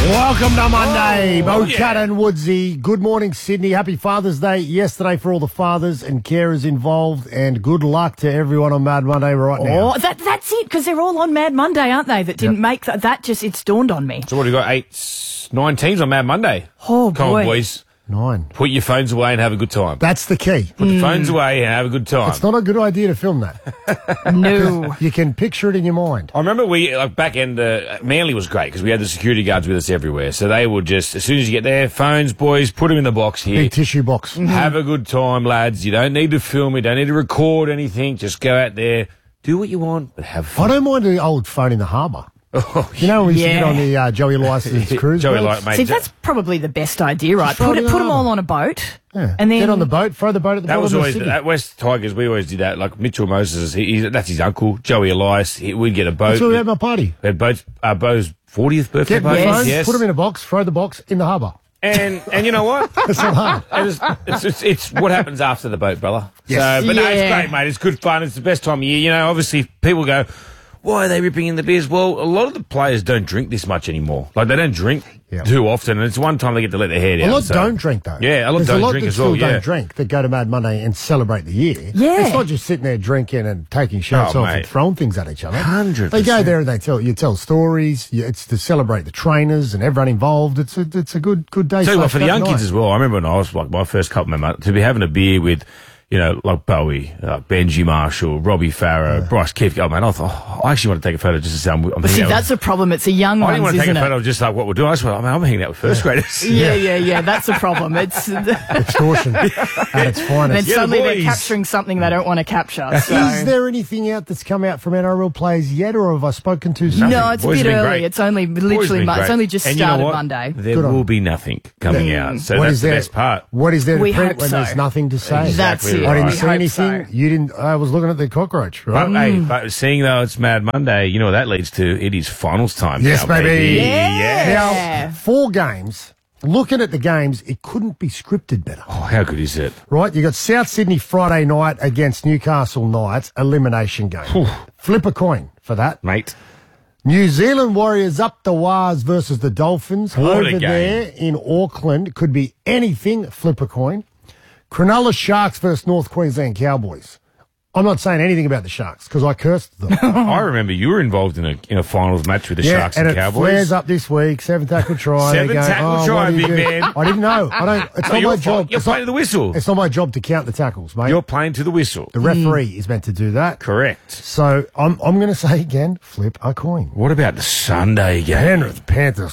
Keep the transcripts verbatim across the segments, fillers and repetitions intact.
Welcome to Monday, Oh, Bocat yeah. and Woodsy. Good morning, Sydney. Happy Father's Day yesterday for all the fathers and carers involved, and good luck to everyone on Mad Monday right now. Oh, that, that's it, because they're all on Mad Monday, aren't they? That didn't Yep. make that, that just, it's dawned on me. So what, have you got eight, nine teams on Mad Monday? Oh, Come boy. on, boys. Nine. Put your phones away and have a good time. That's the key. Put the phones away and have a good time. It's not a good idea to film that. No. You can picture it in your mind. I remember we, like, back end, uh, Manly was great because we had the security guards with us everywhere. So they would just, as soon as you get there, phones, boys, put them in the box here. Big tissue box. Have a good time, lads. You don't need to film, you don't need to record anything. Just go out there, do what you want, but have I fun. don't mind the old phone in the harbour. Oh, You know, when we used to Yeah. get on the uh, Joey Licence cruise Joey, boats? like, mate, See, that's probably the best idea, right? throw Put, it it, in put the them all harbour. on a boat. Yeah. And then Get on the boat, throw the boat at the That bottom was of the always city. at West Tigers. We always did that. Like Mitchell Moses, he, he, that's his uncle, Joey Elias. He, we'd get a boat. That's where we had my party. We had boats, uh, Bo's fortieth birthday Get party. the Yes. phones, Yes. put them in a box, throw the box in the harbour. And and you know what? It's not hard. It's, it's, it's, it's what happens after the boat, brother. Yes. So, but no, it's Yeah. great, mate. It's good fun. It's the best time of year. You know, obviously people go, why are they ripping in the beers? Well, a lot of the players don't drink this much anymore. Like, they don't drink Yeah. too often, and it's one time they get to let their hair down. A lot so. don't drink, though. Yeah, a lot There's don't a lot drink that as still well, yeah. don't drink that go to Mad Monday and celebrate the year. Yeah. It's not just sitting there drinking and taking shirts Oh, off mate. and throwing things at each other. one hundred They go percent. there and they tell you tell stories. You, it's to celebrate the trainers and everyone involved. It's a it's a good good day. Tell you what, slash for the young night. kids as well, I remember when I was like my first couple of months, to be having a beer with, you know, like Bowie, uh, Benji Marshall, Robbie Farrow, Bryce Keefe. Oh, man, I thought, oh, I actually want to take a photo just to say I'm, I'm But see, hanging out that's the problem. It's the young with- I didn't ones, want to take isn't a photo it? of just like what we're doing. I just went, I mean, I'm hanging out with first graders. Yeah, yeah, yeah. That's the problem. It's Extortion at its then finest. Yeah, suddenly they're boys. capturing something they don't want to capture. So. Is there anything out that's come out from N R L players yet, or have I spoken to soon? No, it's Boys a have bit been early. great. It's only Boys literally, have been Mo- it's great. only just And you know started what? Monday. There Good on will them. be nothing coming out. So What that's is the there? best part. What is there to We print hope when so. there's nothing to say? That's Exactly it. I didn't right. We see hope anything. so. You didn't. I was looking at the cockroach. Right? But, hey, but seeing though it's Mad Monday, you know what that leads to? It is finals time. Yes, now, baby. Yeah. Now, four games. Looking at the games, it couldn't be scripted better. Oh, how good is it? Right? You got South Sydney Friday night against Newcastle Knights, elimination game. Flip a coin for that. Mate. New Zealand Warriors up the Wars versus the Dolphins What a over game. there in Auckland. Could be anything. Flip a coin. Cronulla Sharks versus North Queensland Cowboys. I'm not saying anything about the Sharks because I cursed them. I remember you were involved in a in a finals match with the Sharks and, and it Cowboys. flares up this week. Seven tackle try. Seven They go, tackle oh, try, what do you big do?" man. I didn't know. I don't. It's No, not you're my fi- job. You're It's not, playing to the whistle. it's not my job to count the tackles, mate. You're playing to the whistle. the referee is meant to do that. Correct. So I'm I'm going to say again, flip a coin. What about the Sunday game? Penrith Panthers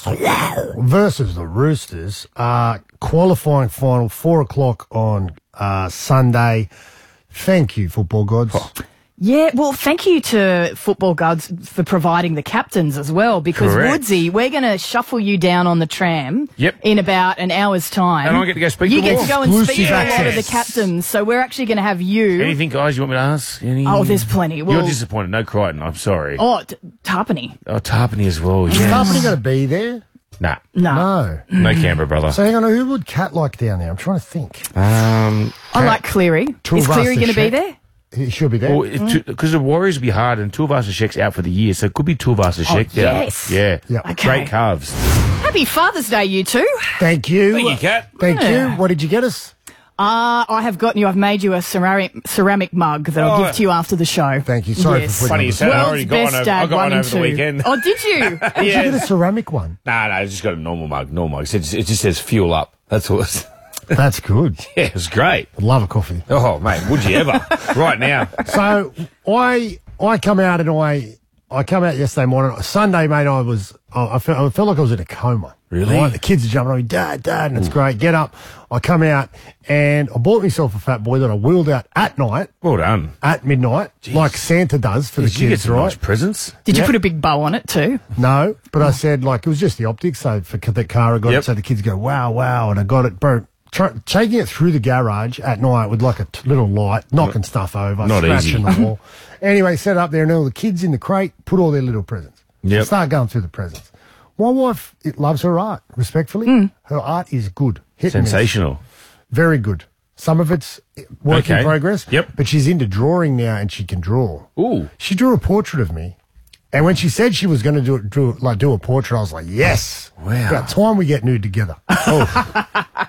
versus the Roosters. Uh, qualifying final, four o'clock on uh, Sunday. Thank you, football gods. Yeah, well, thank you to Football Gods for providing the captains as well, because Correct. Woodsy, we're going to shuffle you down on the tram Yep. in about an hour's time. And I get to go speak You to get all. to go and speak Exclusive to a lot of the access. captains, so we're actually going to have you. Anything, guys, you want me to ask? Any... Oh, there's plenty. Well, You're disappointed. No Crichton. I'm sorry. Oh, T- Tarpany. Oh, Tarpany as well. Is Yes. Tarpany going to be there? Nah. No. No. No Canberra, brother. So hang on, who would Cat like down there? I'm trying to think. Um, I like Cleary. Two Is of us Cleary to going to be check. there? He should be there. well, because the Warriors will be hard, and Tuivasa-Sheck's out for the year, so it could be Tuivasa-Sheck. Oh, yes. Yeah. Yeah. Okay. Great calves. Happy Father's Day, you two. Thank you. Thank you, Kat. Thank Yeah. you. What did you get us? Uh, I have gotten you, I've made you a ceramic, ceramic mug that I'll Oh. give to you after the show. Thank you. Sorry Yes. for putting Funny it you on said that. I already World's got one best over, dad, I got one one and over the two. weekend. Oh, did you? the- Did you get a ceramic one? Nah, no, I just got a normal mug. Normal mug. It just, it just says fuel up. That's all. It's, That's good. yeah, it was great. I'd love a coffee. Oh, mate, would you ever? Right now. So I I come out and I I come out yesterday morning. Sunday, mate, I was I, I, felt, I felt like I was in a coma. Really? Right? The kids are jumping on me, Dad, Dad, and it's great. Get up. I come out and I bought myself a fat boy that I wheeled out at night, Well done. at midnight, like Santa does for Did the you get kids, some right? nice presents? Did Yeah. you put a big bow on it too? No, but I said like it was just the optics. So for that car, I got Yep. it so the kids go, wow, wow, and I got it, bro. Try, taking it through the garage at night with like a t- little light, knocking stuff over, not scratching easy. the wall. Anyway, set up there, and all the kids in the crate put all their little presents. Yep. Start going through the presents. My wife it loves her art, respectfully. Her art is good. Hit and miss. Sensational. Very good. Some of it's work in Okay. progress. Yep. But she's into drawing now and she can draw. Ooh. She drew a portrait of me And when she said she was going to do it, do like do a portrait, I was like, yes. Wow. About time we get nude together. Oh.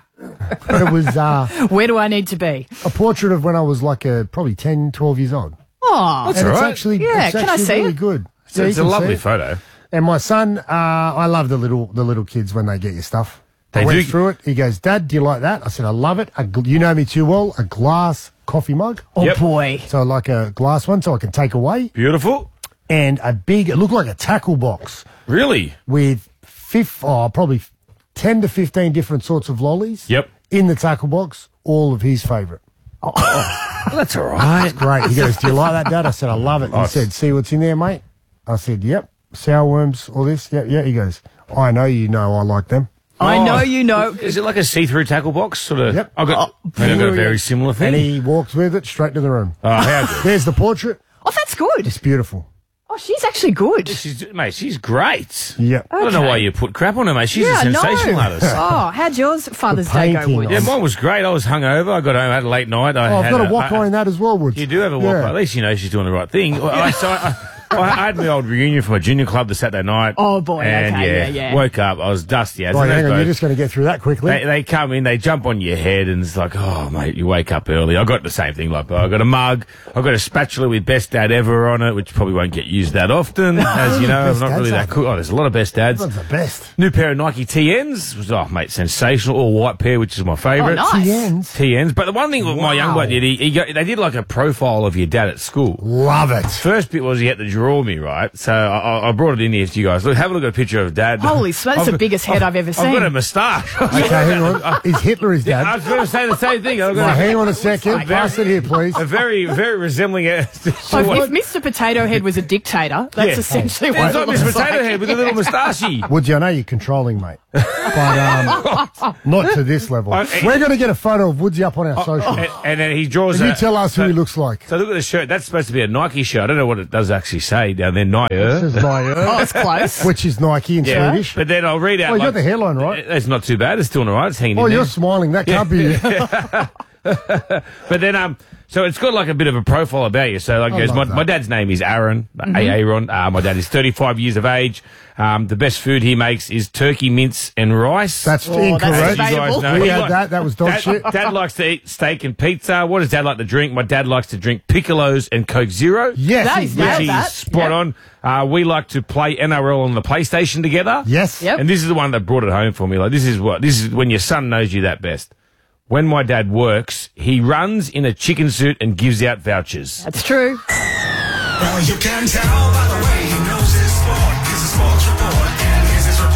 But it was uh, Where do I need to be? a portrait of when I was like a, probably ten, twelve years old. Oh, That's and all it's right. actually, Yeah, it's can I actually see really it? good. So Yeah, it's you a can see lovely it. photo. And my son, uh, I love the little the little kids when they get your stuff. They I went do- through it. He goes, Dad, do you like that? I said, I love it. A gl- you know me too well. A glass coffee mug. oh Yep. boy. So like a glass one so I can take away. Beautiful. And a big, it looked like a tackle box Really? with fifth, oh, probably ten to fifteen different sorts of lollies. Yep. In the tackle box, all of his favourite. Well, that's all right. Great. He goes, do you like that, Dad? I said, I love it. He Nice. said, see what's in there, mate? I said, yep. Sour worms, all this. Yep, yeah. He goes, I know you know I like them. I Oh. know you know. Is it like a see-through tackle box? Sort of. Yep. I've got, I mean, I've got a very similar thing. And he walked with it straight to the room. oh, how good. There's the portrait. Oh, that's good. It's beautiful. Oh, she's actually good. She's, mate, she's great. Yeah. I don't know Okay. why you put crap on her, mate. She's yeah, a sensational no. artist. Oh, how'd yours Father's Day go, painting Woods? Yeah, mine was great. I was hungover. I got home, had a late night. I Oh, I've had got a a whopper I- in that as well, Woods. You do have a whopper. At least you know she's doing the right thing. Well, I, so I, I, I had my old reunion from a junior club the Saturday night. Oh, boy, And okay, yeah, yeah, yeah. woke up. I was dusty. As Right, and hang those on, you're both- just going to get through that quickly. They, they come in, they jump on your head, and it's like, oh, mate, you wake up early. I got the same thing. Like, I got a mug, I got a spatula with Best Dad Ever on it, which probably won't get used that often, as you know. I'm Best not Dads really that are cool. Oh, there's a lot of Best Dads. That's the best. New pair of Nike T Ns. Was, oh, mate, sensational. All white pair, which is my Oh, favourite. nice. T Ns. T Ns. But the one thing that my young Wow. bloke did, he, he got, they did like a profile of your dad at school. Love it. First bit was he had to draw me, right? So I, I- I brought it in here to you guys. Look, have a look at a picture of Dad. Holy smokes, that's I've the got- biggest head I've ever I've got seen. a moustache. Okay, hang on. Is Hitler his I dad? was going to say the same thing. I've Right, got hang on a second. Pass it here, please. a, a very, very resembling. A, So if Mister Potato Head was a dictator, that's Yeah. essentially it's what like it Miss looks Potato like. Head with a little moustachey. Woodsy, I know you're controlling, mate. But um, not to this level. I- We're going to get a photo of Woodsy up on our social. And, and then he draws. And you a- tell us who so, he looks like. So look at the shirt. That's supposed to be a Nike shirt. I don't know what it does actually say down there. Nike. This is Nike, Oh, it's close. which is Nike in Yeah. Swedish. But then I'll read out. Oh, you like, got the hairline right. It's not too bad. It's still all right. It's hanging Oh, in you're there. smiling. That can't be you. But then, um, so it's got like a bit of a profile about you. So like, I goes, my, love that. my dad's name is Aaron, Mm-hmm. Aaron. Uh, my dad is thirty-five years of age. Um, the best food he makes is turkey mince and rice. That's Oh, that's incorrect. As you guys debatable. know. We He had li- that. That was dog Dad, shit. Dad likes to eat steak and pizza. What does Dad like to drink? My dad likes to drink Piccolos and Coke Zero. Yes. That is he- Which nailed is that. spot Yep. on. Uh, we like to play N R L on the PlayStation together. Yes. Yep. And this is the one that brought it home for me. Like, this is what, this is when your son knows you that best. When my dad works, he runs in a chicken suit and gives out vouchers. That's true. Well, you can tell by the way he knows his sport. Here's a sports report, and here's his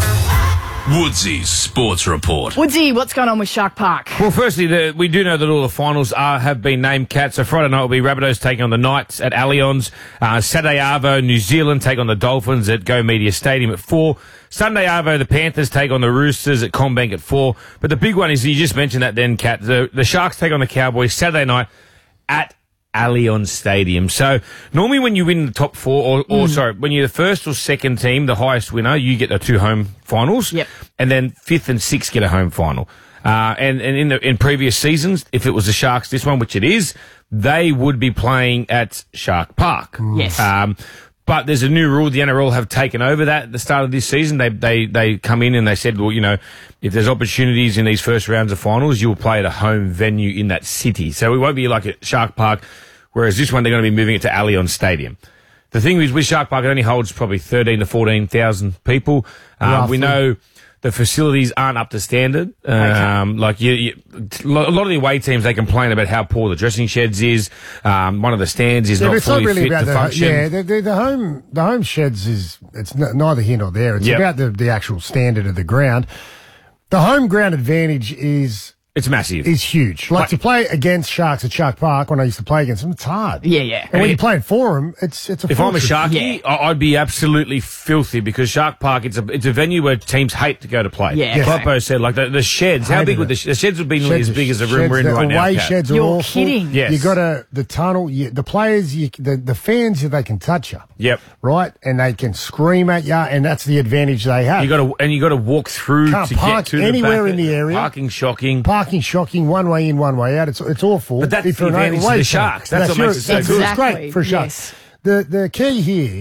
report. Woodsy's Sports Report. Woodsy, what's going on with Shark Park? Well, firstly, the, we do know that all the finals are, have been named, Cat. So Friday night will be Rabbitohs taking on the Knights at Allianz. Uh, Saturday, Arvo, New Zealand take on the Dolphins at Go Media Stadium at four. Sunday, Arvo, the Panthers take on the Roosters at CommBank at four. But the big one is, you just mentioned that then, Cat, the, the Sharks take on the Cowboys Saturday night at Allianz Stadium. So normally when you win the top four, or, or sorry, when you're the first or second team, the highest winner, you get the two home finals. Yep. And then fifth and sixth get a home final. Uh, and, and in the, in previous seasons, if it was the Sharks, this one, which it is, they would be playing at Shark Park. Yes. Um, but there's a new rule. The N R L have taken over that at the start of this season. They, they, they come in and they said, well, you know, if there's opportunities in these first rounds of finals, you'll play at a home venue in that city. So it won't be like at Shark Park, whereas this one, they're going to be moving it to Allianz Stadium. The thing is, with Shark Park, it only holds probably thirteen to fourteen thousand people. Um, Roughly. we know the facilities aren't up to standard. Um, like you, you, a lot of the away teams, they complain about how poor the dressing sheds is. Um, one of the stands is Yeah, but not it's not fully really fit about to the function. yeah the, the, the home the home sheds is it's n- neither here nor there. It's Yep. about the, the actual standard of the ground. The home ground advantage is It's massive. is huge. Like Like- to play against Sharks at Shark Park when I used to play against them, it's hard. Yeah, yeah. And when And you're it- playing for them, it's it's a If I'm a fortress. Sharky, Yeah. I- I'd be absolutely filthy because Shark Park, it's a it's a venue where teams hate to go to play. Yeah, Yes. Like Bo said, like the, the sheds. How Hated big would the, it. sh- the sheds would be nearly Sheds as big are- as the room sheds, we're in the right now? away Kat. sheds are You're awful. kidding. Yes. You got to the tunnel. You, the players, you, the the fans, they can touch you. Yep. Right, and they can scream at you, and that's the advantage they have. You got to and you got to walk through Can't to park get to anywhere the back. in the area. Parking shocking. Parking shocking, one way in, one way out. It's it's awful. But that's if the you're an advantage to away the team. Sharks. That's what your- makes it so that's- good. It's great Exactly, for Sharks. yes. The the key here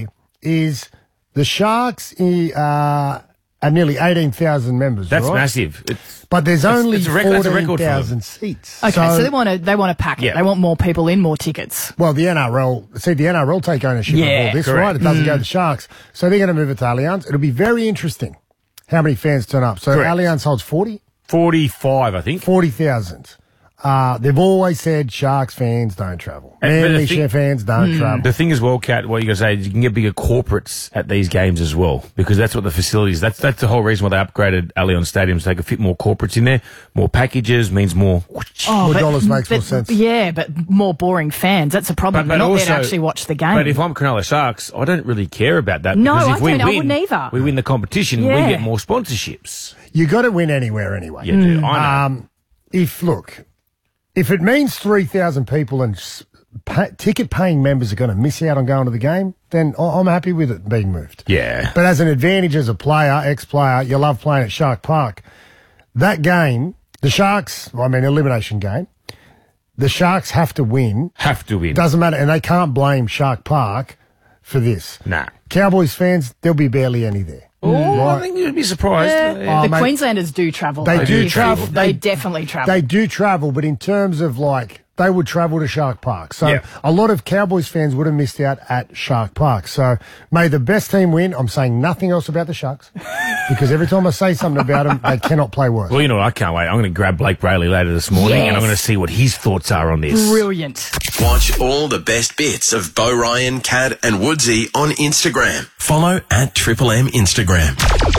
is the Sharks uh, are nearly eighteen thousand members. That's right? massive. It's, But there's It's- only it's a rec- that's a record fourteen for them. thousand seats. Okay, so, they want to they want to pack it. Yeah. They want more people in, more tickets. Well, the N R L, see, the N R L take ownership Yeah, of all this, correct. right? It doesn't go to the Sharks. So they're going to move it to Allianz. It'll be very interesting how many fans turn up. So Correct. Allianz holds forty, forty-five, I think. forty thousand. Uh, they've always said Sharks fans don't travel. And- but the Manly thing- fans don't travel. The thing as well, Kat, what you got to say is you can get bigger corporates at these games as well, because that's what the facilities, that's that's the whole reason why they upgraded Allianz Stadium, so they could fit more corporates in there. More packages means more. More dollars makes more but- sense. Yeah, but more boring fans. That's a problem. They're not there to actually watch the game. But if I'm Cronulla Sharks, I don't really care about that. No, because if I we don't- I win, wouldn't either. we win the competition, Yeah. we get more sponsorships. You got to win anywhere anyway. You do. I know. Um, if, look, if it means three thousand people and s- pa- ticket paying members are going to miss out on going to the game, then I- I'm happy with it being moved. Yeah. But as an advantage as a player, ex-player, you love playing at Shark Park. That game, the Sharks, I mean, elimination game, the Sharks have to win. Have to win. Doesn't matter. And they can't blame Shark Park for this. Nah. Cowboys fans, there'll be barely any there. Oh, I Right. think you'd be surprised. Yeah. Yeah. the Oh, mate. Queenslanders do travel. They though. do If- travel. They, They- definitely travel. They do travel, but in terms of like, they would travel to Shark Park. So Yeah. a lot of Cowboys fans would have missed out at Shark Park. So may the best team win. I'm saying nothing else about the Sharks because every time I say something about them, they cannot play worse. Well, you know what? I can't wait. I'm going to grab Blake Brayley later this morning and I'm Yes. going to see what his thoughts are on this. Brilliant. Watch all the best bits of Bo Ryan, Cad, and Woodsy on Instagram. Follow at Triple M Instagram.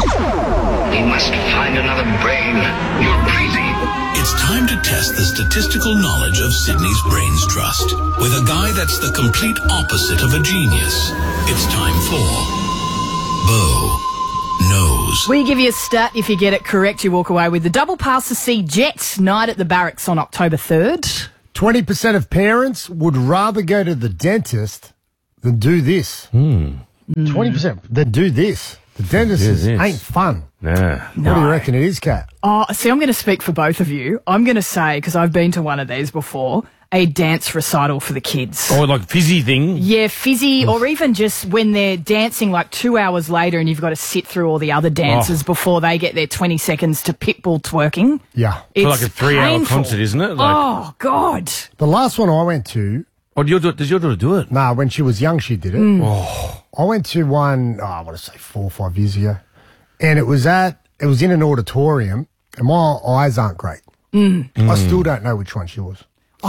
We must find another brain. You're crazy. It's time to test the statistical knowledge of Sydney's Brains Trust with a guy that's the complete opposite of a genius. It's time for Bo Knows. We give you a stat. If you get it correct, you walk away with the double pass to see Jets night at the Barracks on October third. twenty percent of parents would rather go to the dentist than do this. twenty percent than do this. The dentist Do is, this. ain't fun. Nah. What do you reckon it is, Kat? Oh, see, I'm going to speak for both of you. I'm going to say, because I've been to one of these before, a dance recital for the kids. Or like fizzy thing. Yeah, fizzy, or even just when they're dancing like two hours later and you've got to sit through all the other dances Oh. before they get their twenty seconds to pitbull twerking. Yeah. It's For like a three-hour painful. concert, isn't it? Like, Oh, God. The last one I went to, oh, do your daughter, does your daughter do it? nah, when she was young, she did it. Mm. I went to one, oh, I want to say four or five years ago, and it was at, it was in an auditorium, and my eyes aren't great. Mm. I still don't know which one she was.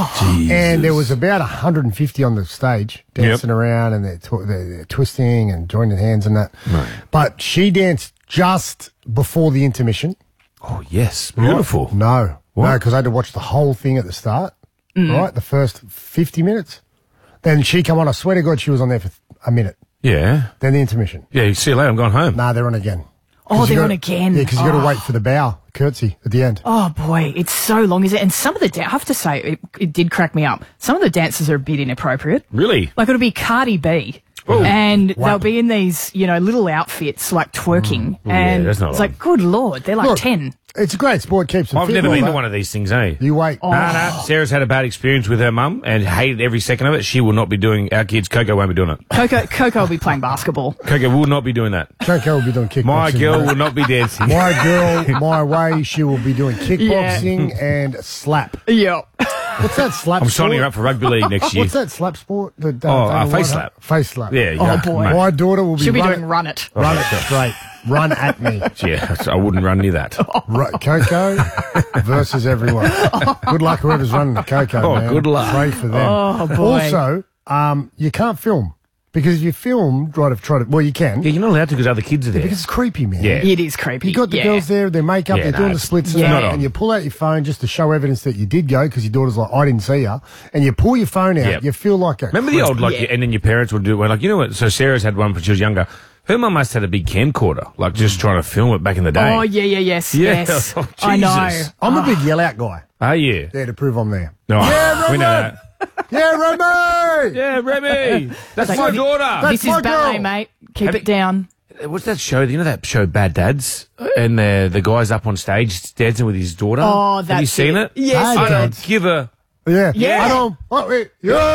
And there was about one hundred fifty on the stage dancing around, and they're, tw- they're, they're twisting and joining hands and that. But she danced just before the intermission. Oh, yes. Beautiful. No, What? no, because I had to watch the whole thing at the start, right? The first fifty minutes. Then she come on. I swear to God, she was on there for a minute. Yeah. Then the intermission. Yeah, you see you later. I'm going home. Nah, they're on again. Oh, 'Cause you they're on gotta- again. Yeah, because you got to Oh. wait for the bow, curtsy at the end. Oh, boy, it's so long, is it? And some of the, da- I have to say, it, it did crack me up. Some of the dances are a bit inappropriate. Really? Like, it'll be Cardi B. And they'll be in these, you know, little outfits, like twerking. and that's not it's right. like, good Lord, they're like Look, ten. It's a great sport, keeps them I've fit never and all been to that. one of these things, eh? You wait. Oh. No, no. Sarah's had a bad experience with her mum and hated every second of it. She will not be doing, our kids, Coco won't be doing it. Coco, Coco will be playing basketball. Coco will not be doing that. Coco will be doing kickboxing. My girl mate. will not be dancing. My girl, my way, she will be doing kickboxing and slap. Yep. What's that slap I'm sport? signing her up for rugby league next year. What's that slap sport? That, uh, Oh, uh, Dana face White slap. had? Face slap. Yeah, you Oh, go, boy. mate. My daughter will be She'll be running, doing run it. run it straight. Run at me. Yeah, I wouldn't run near that. Ru- Coco versus everyone. Good luck whoever's running the Coco, Oh, man. good luck. Pray for them. Oh, boy. Also, um, you can't film. Because if you film, try to try to, well, you can. Yeah, you're not allowed to because other kids are there. Because it's creepy, man. Yeah. It is creepy. You got the yeah. girls there, their makeup, Yeah, they're no, doing the it's- splits yeah. and, Not that, on. and you pull out your phone just to show evidence that you did go because your daughter's like, I didn't see her. And you pull your phone out, Yep. you feel like a Remember the old, like, Yeah. and then your parents would do it, like, you know what? So Sarah's had one when she was younger. Her mum must have had a big camcorder, like just trying to film it back in the day. Oh, yeah, yeah, yes, Yeah. yes. Oh, I know. Jesus. I'm a big yell out guy. Are you? There to prove I'm there. No, Yeah, we know Remy! that. Yeah, Remy! Yeah, Remy. That's Like, my thi- daughter. This my is ballet, girl. mate. Keep Have it you- down. What's that show? You know that show, Bad Dads? And the the guy's up on stage dancing with his daughter. Oh, Have that's you seen it? Yes. Bad I Dads. don't give a. Yeah. Yeah. I don't. Oh, wait. Yo!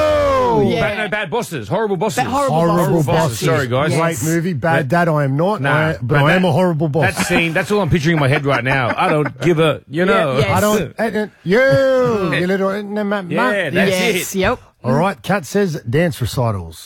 Oh, Yeah. bad, no, bad bosses. Horrible bosses. Ba- horrible Horrible bosses. bosses. Sorry, guys. Yes. Great movie. Bad Dad, I am not. Nah, I, but, I am that- a horrible boss. That scene, that's all I'm picturing in my head right now. I don't give a, you know. Yeah, yes. I don't. uh, uh, you, you little. Uh, ma- ma- Yeah, that's Yes, it. yep. All right. Kat says dance recitals.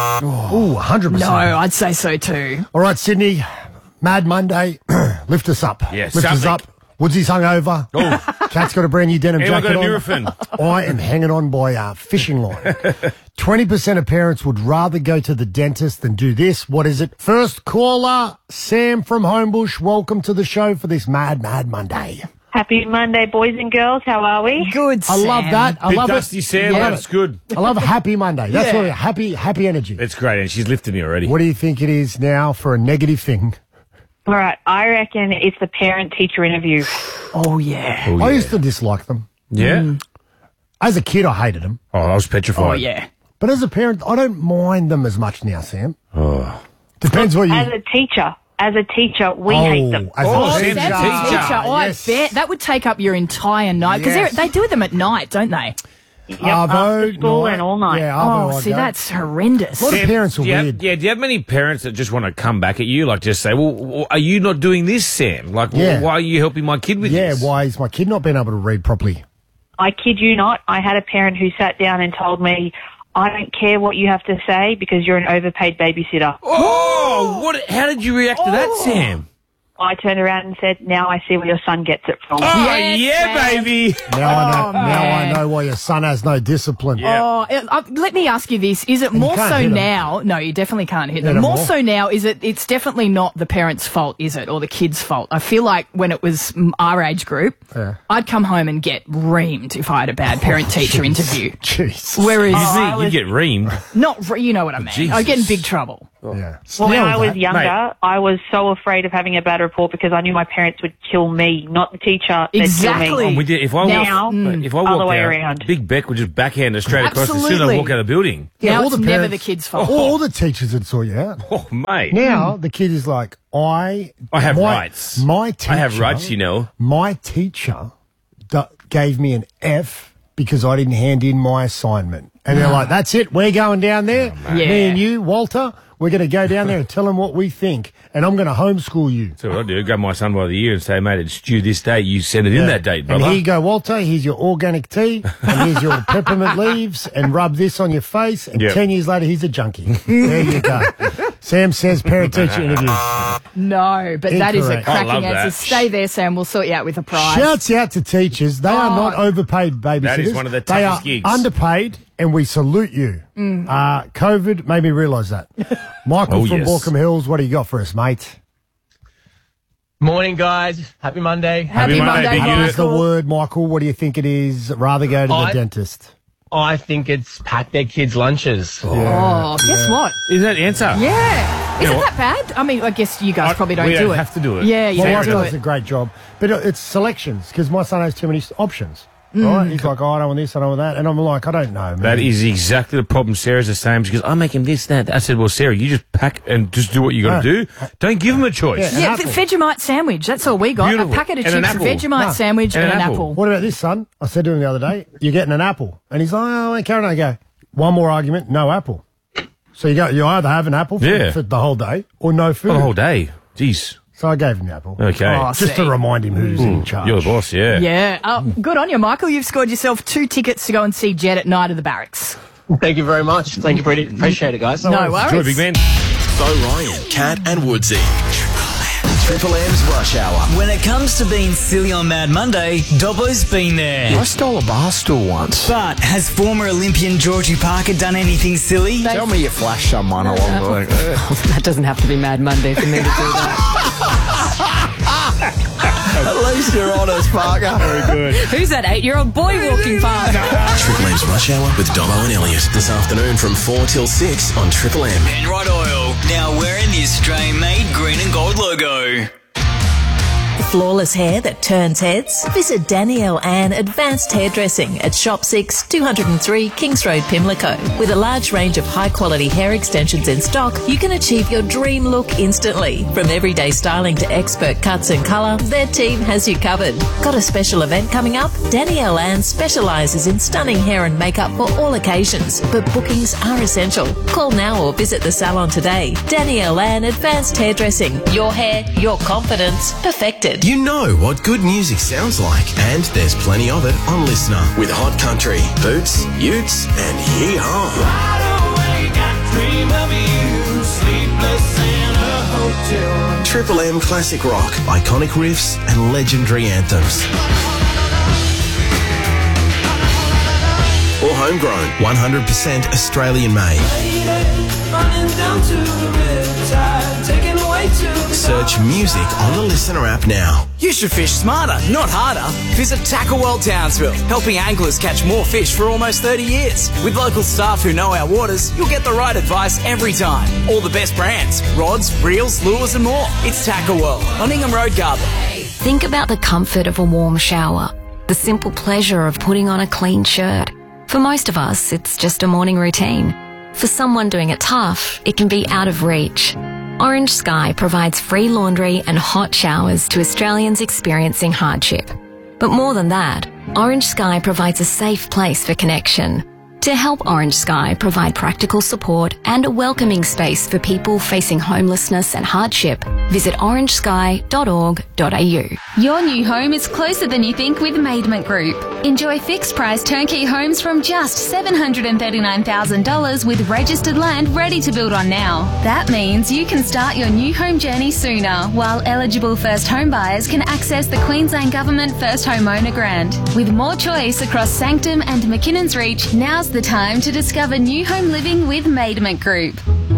Oh, one hundred No, percent. I'd say so too. All right, Sydney. Mad Monday. Lift us up. Yeah, Lift us something. up. Woodsy's hungover. Oh. Kat's got a brand new denim Anyone jacket got a on. Nurofen? I am hanging on by a fishing line. twenty percent of parents would rather go to the dentist than do this. What is it? First caller, Sam from Homebush. Welcome to the show for this Mad, Mad Monday. Happy Monday, boys and girls. How are we? Good, I love Sam. that. I Bit love dusty, it. Sam. Yeah. That's good. I love a happy Monday. That's Yeah. what happy, happy energy. It's great, and she's lifted me already. What do you think it is now for a negative thing? All right. I reckon it's the parent-teacher interview. Oh, yeah. Oh, I yeah. used to dislike them. Yeah? As a kid, I hated them. Oh, I was petrified. Oh, yeah. But as a parent, I don't mind them as much now, Sam. Oh. Depends what you... As a teacher, as a teacher, we oh, hate them. As Oh, a Sam's That's a a teacher. teacher. Oh, Yes. I bet. That would take up your entire night. Because Yes. they do them at night, don't they? Yep, Arvo, after school night. and all night. Yeah, Arvo, Oh, I'd see, go. that's horrendous. A lot of Sam, parents are do you have- weird. yeah, do you have many parents that just want to come back at you, like just say, well, w- are you not doing this, Sam? Like, Yeah. why are you helping my kid with Yeah, this? why is my kid not being able to read properly? I kid you not. I had a parent who sat down and told me, I don't care what you have to say because you're an overpaid babysitter. Oh, what? How did you react to that, Sam? I turned around and said, now I see where your son gets it from. Oh, Yes, yeah, Sam. baby. Now I know. Oh, now I man. know why your son has no discipline. Yeah. Oh, uh, uh, let me ask you this: is it more can't so hit 'em. now? No, you definitely can't hit them. Hit 'em More more. so now, is it? It's definitely not the parents' fault, is it, or the kids' fault? I feel like when it was mm, our age group, Yeah. I'd come home and get reamed if I had a bad parent-teacher interview. Jeez. Whereas, You I think you was- get reamed? not re- you know what I mean. Jesus. I get in big trouble. Yeah. Well, when Now I that- was younger, Mate. I was so afraid of having a bad report because I knew my parents would kill me, not the teacher. They'd Exactly. kill me. I'm with you. If I Now, walk, mm, if I other walk way out, around. Big Beck would just backhand her straight across as soon as I Absolutely. walk out of the building. Yeah, now all it's the never the parents- kid's fault. All the teachers would sort you out. Oh, mate. Now the kid is like, I, I have my, rights. My teacher, I have rights, you know. My teacher d- gave me an F because I didn't hand in my assignment, and they're like, "That's it, we're going down there. Me Yeah. and you, Walter, we're going to go down there and tell them what we think, and I'm going to homeschool you." So what I do, grab my son by the ear and say, mate, it's due this day. You send it in that date, And brother. here you go, Walter. Here's your organic tea, and here's your peppermint leaves, and rub this on your face. And Yep. ten years later, he's a junkie. There you go. Sam says parent-teacher interview. No, but that is a Incorrect. I cracking love answer. that. Stay there, Sam. We'll sort you out with a prize. Shouts out to teachers. They are not overpaid babysitters. That is one of the They toughest are gigs. underpaid, and we salute you. Uh, COVID made me realise that. Michael Oh, from yes. Borkham Hills, what do you got for us, mate? Morning, guys. Happy Monday. Happy, Happy Monday, Monday, big Michael. Use the word, Michael. What do you think it is? Rather go to the I- dentist. I think it's pack their kids' lunches. Oh, guess what? Is that the answer? Yeah. Is You it know that bad? I mean, I guess you guys I- probably don't we do don't it. have to do it. Yeah, you Well, don't Michael do does a it. great job. But it's selections, because my son has too many options. Right? He's like, oh, I don't want this, I don't want that. And I'm like, I don't know, man. That is exactly the problem. Sarah's the same. She goes, I make him this, that. I said, well, Sarah, you just pack and just do what you got to No. do. Don't give him a choice. Yeah. Yeah, An v- apple. Vegemite sandwich. That's all we got. Beautiful. A packet of And an chips, a apple. Vegemite No. sandwich, And and, an an apple. apple. What about this, son? I said to him the other day, you're getting an apple. And he's like, oh, okay, Karen. I go, one more argument, no apple. So you go, you either have an apple for, Yeah. for the whole day or no food. For the whole day. Jeez. So I gave him the apple. Okay. Oh, Just see. to remind him who's in charge. You're the boss, yeah. Yeah. Oh, good on you, Michael. You've scored yourself two tickets to go and see Jed at night at the Barracks. Thank you very much. Thank you, pretty appreciate it, guys. No worries. worries. Enjoy, big man. Bo Ryan, Cat and Woodsy. Triple M's Rush Hour. When it comes to being silly on Mad Monday, Dobbo's been there. I stole a bar stool once. But has former Olympian Georgie Parker done anything silly? Tell me you flashed someone along the way. That doesn't have to be Mad Monday for me to do that. At least you're honest, Parker. Very good. Who's that eight-year-old boy walking past? Triple M's Rush Hour with Dobbo and Elliot. This afternoon from four till six on Triple M. Penrite Oil, now wearing the Australian-made green and gold logo. Flawless hair that turns heads? Visit Danielle Ann Advanced Hairdressing at Shop six, two oh three Kings Road, Pimlico. With a large range of high-quality hair extensions in stock, you can achieve your dream look instantly. From everyday styling to expert cuts and colour, their team has you covered. Got a special event coming up? Danielle Ann specialises in stunning hair and makeup for all occasions, but bookings are essential. Call now or visit the salon today. Danielle Ann Advanced Hairdressing. Your hair, your confidence, perfected. You know what good music sounds like, and there's plenty of it on Listener with Hot Country, Boots, Utes, and Hee-Haw. Triple M Classic Rock, iconic riffs and legendary anthems. Or homegrown, one hundred percent Australian made. Search music on the Listener app now. You should fish smarter, not harder. Visit Tackle World Townsville, helping anglers catch more fish for almost thirty years. With local staff who know our waters, you'll get the right advice every time. All the best brands, rods, reels, lures and more. It's Tackle World on Ingham Road, Garden. Think about the comfort of a warm shower, the simple pleasure of putting on a clean shirt. For most of us, it's just a morning routine. For someone doing it tough, it can be out of reach. Orange Sky provides free laundry and hot showers to Australians experiencing hardship. But more than that, Orange Sky provides a safe place for connection. To help Orange Sky provide practical support and a welcoming space for people facing homelessness and hardship, visit orange sky dot org dot a u. Your new home is closer than you think with Maidment Group. Enjoy fixed price turnkey homes from just seven hundred thirty-nine thousand dollars with registered land ready to build on now. That means you can start your new home journey sooner, while eligible first home buyers can access the Queensland Government First Homeowner Grant. With more choice across Sanctum and McKinnon's Reach, now's the time to discover new home living with Maidment Group.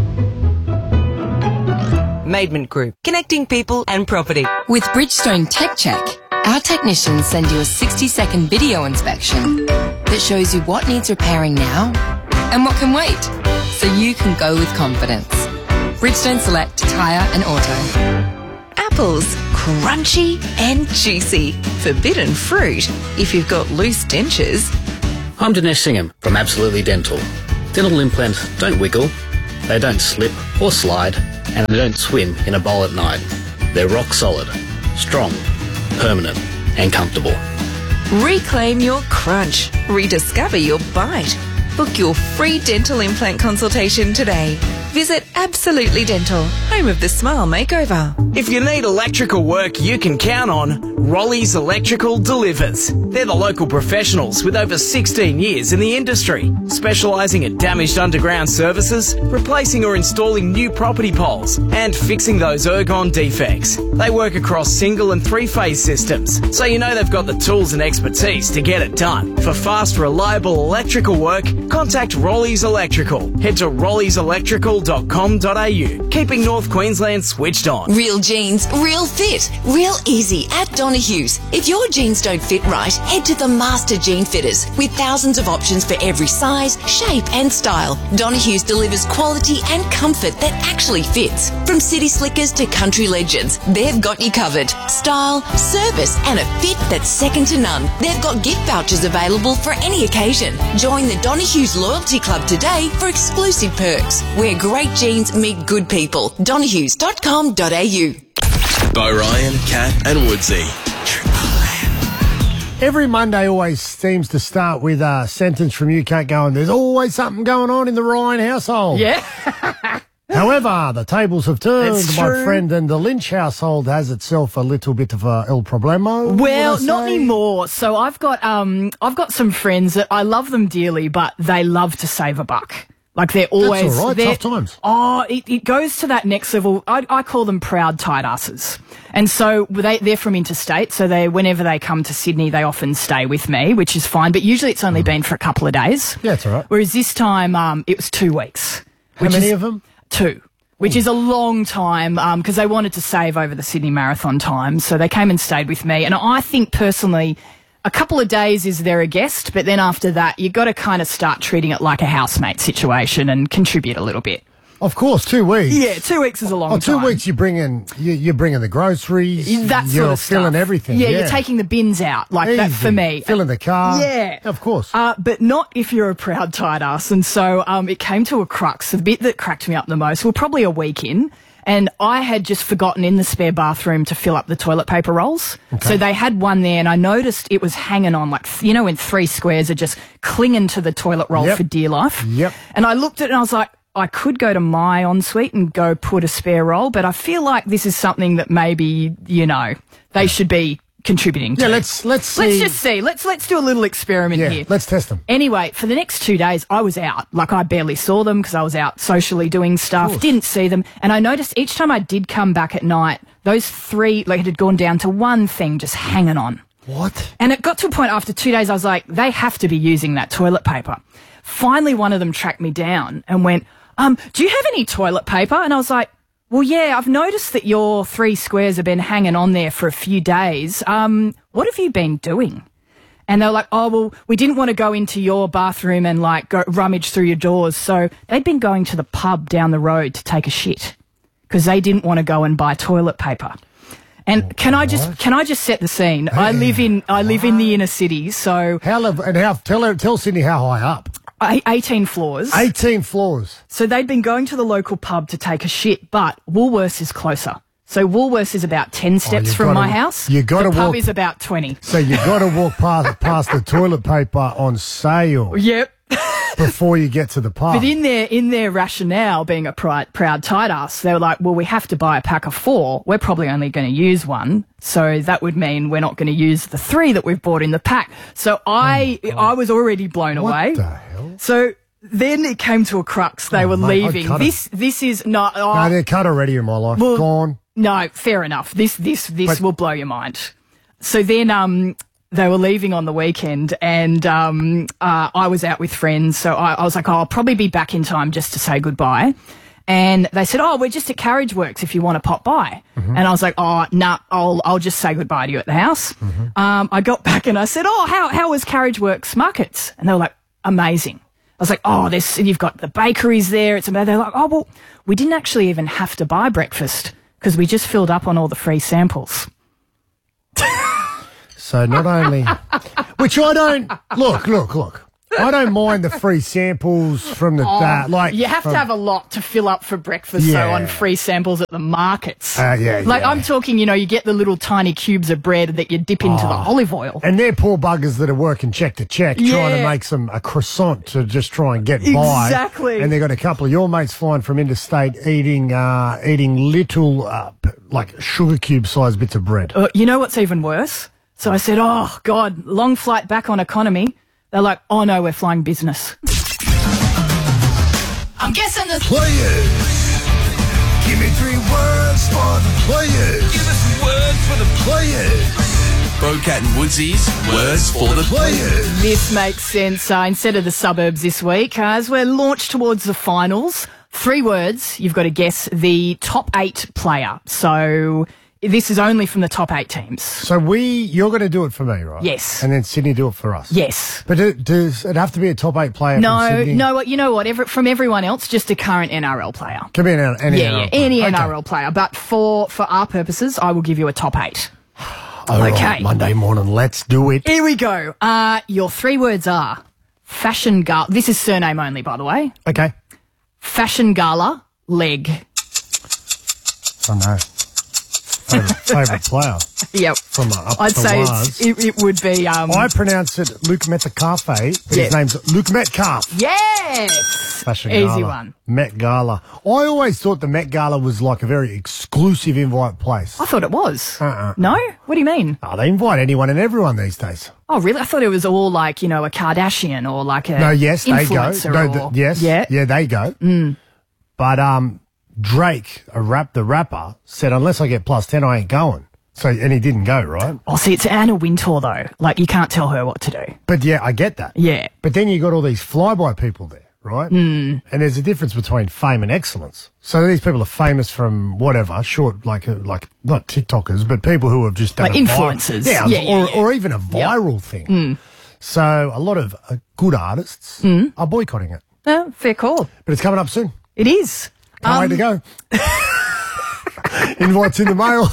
Maidment Group, connecting people and property. With Bridgestone Tech Check, our technicians send you a sixty second video inspection that shows you what needs repairing now and what can wait, so you can go with confidence. Bridgestone Select Tyre and Auto. Apples, crunchy and juicy. Forbidden fruit if you've got loose dentures. I'm Dinesh Singham from Absolutely Dental. Dental implants don't wiggle, they don't slip or slide, and they don't swim in a bowl at night. They're rock solid, strong, permanent, and comfortable. Reclaim your crunch. Rediscover your bite. Book your free dental implant consultation today. Visit Absolutely Dental, home of the Smile Makeover. If you need electrical work you can count on, Rollies Electrical delivers. They're the local professionals with over sixteen years in the industry, specialising in damaged underground services, replacing or installing new property poles, and fixing those ergon defects. They work across single and three-phase systems, so you know they've got the tools and expertise to get it done. For fast, reliable electrical work, contact Rollies Electrical. Head to rollies electrical dot com dot a u, keeping North Queensland switched on. Real jeans, real fit, real easy at Donahue's. If your jeans don't fit right, head to the Master Jean Fitters with thousands of options for every size, shape and style. Donahue's delivers quality and comfort that actually fits. From city slickers to country legends, they've got you covered. Style, service and a fit that's second to none. They've got gift vouchers available for any occasion. Join the Donahue's Loyalty Club today for exclusive perks. Wear great jeans meet good people. donahues dot com dot a u. Bo Ryan, Cat and Woodsy. Every Monday always seems to start with a sentence from you, Cat, going, there's always something going on in the Ryan household. Yeah. However, the tables have turned. It's My true. friend, and the Lynch household has itself a little bit of a el problemo. Well, would I not say? anymore. So I've got um I've got some friends that I love them dearly, but they love to save a buck. Like they're always all right, they're- tough times. Oh, it, it goes to that next level. I, I call them proud tight asses. And so they they're from interstate, so they whenever they come to Sydney, they often stay with me, which is fine. But usually it's only been for a couple of days. Yeah, it's all right. Whereas this time um it was two weeks. How which many is- of them? Two. Which is a long time because they wanted to save over the Sydney Marathon time. So they came and stayed with me. And I think personally, a couple of days is they're a guest, but then after that, you've got to kind of start treating it like a housemate situation and contribute a little bit. Of course, two weeks. Yeah, two weeks is a long Oh, two time. weeks. You're bringing you, you're bringing the groceries. That you're sort of filling stuff. everything. Yeah, Yeah, you're taking the bins out like that for Easy. me. Filling the car. Yeah, of course. Uh, but not if you're a proud tight ass. And so um, it came to a crux. The bit that cracked me up the most. We're probably a week in, and I had just forgotten in the spare bathroom to fill up the toilet paper rolls. Okay. So they had one there, and I noticed it was hanging on, like, you know, when three squares are just clinging to the toilet roll Yep. for dear life. Yep. And I looked at it and I was like, I could go to my ensuite and go put a spare roll, but I feel like this is something that maybe, you know, they should be contributing to. Yeah, let's let's Let's see. just see. Let's let's do a little experiment yeah, here. let's test them. Anyway, for the next two days, I was out. Like, I barely saw them because I was out socially doing stuff. Didn't see them. And I noticed each time I did come back at night, those three, like, it had gone down to one thing just hanging on. What? And it got to a point after two days, I was like, they have to be using that toilet paper. Finally, one of them tracked me down and went, um, do you have any toilet paper? And I was like, well, yeah, I've noticed that your three squares have been hanging on there for a few days. Um, what have you been doing? And they were like, oh, well, we didn't want to go into your bathroom and, like, go rummage through your doors. So they'd been going to the pub down the road to take a shit because they didn't want to go and buy toilet paper. And can I just can I just set the scene? I live in I live in the inner city, so how live, and how tell her, tell Sydney how high up. eighteen floors. Eighteen floors. So they'd been going to the local pub to take a shit, but Woolworths is closer. So Woolworths is about ten steps you've from gotta- my house. you gotta the pub walk- is about twenty. So you got to walk past past the toilet paper on sale. Yep. Before you get to the pub. But in their in their rationale, being a pride, proud tight ass, they were like, well, we have to buy a pack of four. We're probably only going to use one. So that would mean we're not going to use the three that we've bought in the pack. So I I was already blown What away. the hell? So then it came to a crux. They Oh, were mate, I'd leaving. cut 'em. This this is not. Oh, No, they're cut already in my life. Well, Gone. No, fair enough. This this this But- will blow your mind. So then um they were leaving on the weekend, and um uh, I was out with friends, so I, I was like, oh, I'll probably be back in time just to say goodbye. And they said, oh, we're just at Carriage Works if you want to pop by. Mm-hmm. And I was like, oh, nah, I'll I'll just say goodbye to you at the house. Mm-hmm. Um, I got back and I said, oh, how how was Carriage Works Markets? And they were like, amazing. I was like, oh, there's you've got the bakeries there. It's amazing. They're like, oh, well, we didn't actually even have to buy breakfast because we just filled up on all the free samples. So not only, which I don't look, look, look. I don't mind the free samples from the Oh, that. Like you have from- to have a lot to fill up for breakfast, Yeah. though, on free samples at the markets. Uh, yeah, like yeah. I'm talking, you know, you get the little tiny cubes of bread that you dip into the Oh. olive oil. And they're poor buggers that are working check to check, trying to Yeah. make some a croissant to just try and get by. Exactly. And they've got a couple of your mates flying from interstate eating uh, eating little uh, p- like sugar cube sized bits of bread. Uh, you know what's even worse? So I said, oh, God, long flight back on economy. They're like, oh, no, we're flying business. I'm guessing the players. Give me three words for the players. Give us some words for the players. Bocat and Woodsy's words for the players. This makes sense. Uh, instead of the suburbs this week, uh, as we're launched towards the finals, three words, you've got to guess the top eight player. So this is only from the top eight teams. So we, you're going to do it for me, right? Yes. And then Sydney do it for us. Yes. But do, does it have to be a top eight player? No, from Sydney? no, what you know what? Every, from everyone else, just a current N R L player. Can be an, any yeah, N R L yeah, player. any Okay. N R L player. But for for our purposes, I will give you a top eight. All right, Okay. Monday morning, let's do it. Here we go. Uh, your three words are fashion gala. This is surname only, by the way. Okay. Fashion gala leg. I know. Favorite, favorite player. Yep. From uh, up I'd to say Lars. it's, it, it would be. Um, I pronounce it Luke Metcalfe. His Yeah. name's Luke Metcalf. yes. Fashion Easy Gala. one. Met Gala. I always thought the Met Gala was like a very exclusive invite place. I thought it was. Uh-uh. No? What do you mean? Oh, they invite anyone and everyone these days. Oh, really? I thought it was all like, you know, a Kardashian or like a No, yes, they go. influencer No, or- th- yes, Yeah. yeah, they go. Mm. But um, Drake, a rap, the rapper, said unless I get plus ten, I ain't going. So, and he didn't go, right? Oh, see, it's Anna Wintour, though. Like, you can't tell her what to do. But yeah, I get that. Yeah. But then you got all these flyby people there, right? Mm. And there's a difference between fame and excellence. So these people are famous from whatever, short, like, uh, like not TikTokers, but people who have just done Like a vi- influencers. yeah, Yeah, yeah, or, yeah. or even a viral thing. Mm. So a lot of uh, good artists Mm. are boycotting it. Oh, fair call. But it's coming up soon. It is. Can't wait to go. Invites in the mail.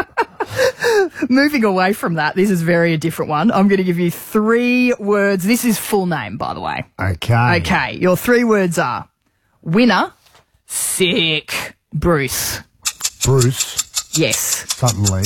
Moving away from that, this is very a different one. I'm going to give you three words. This is full name, by the way. Okay. Okay. Your three words are winner, sick, Bruce. Bruce. Yes. Something Lee.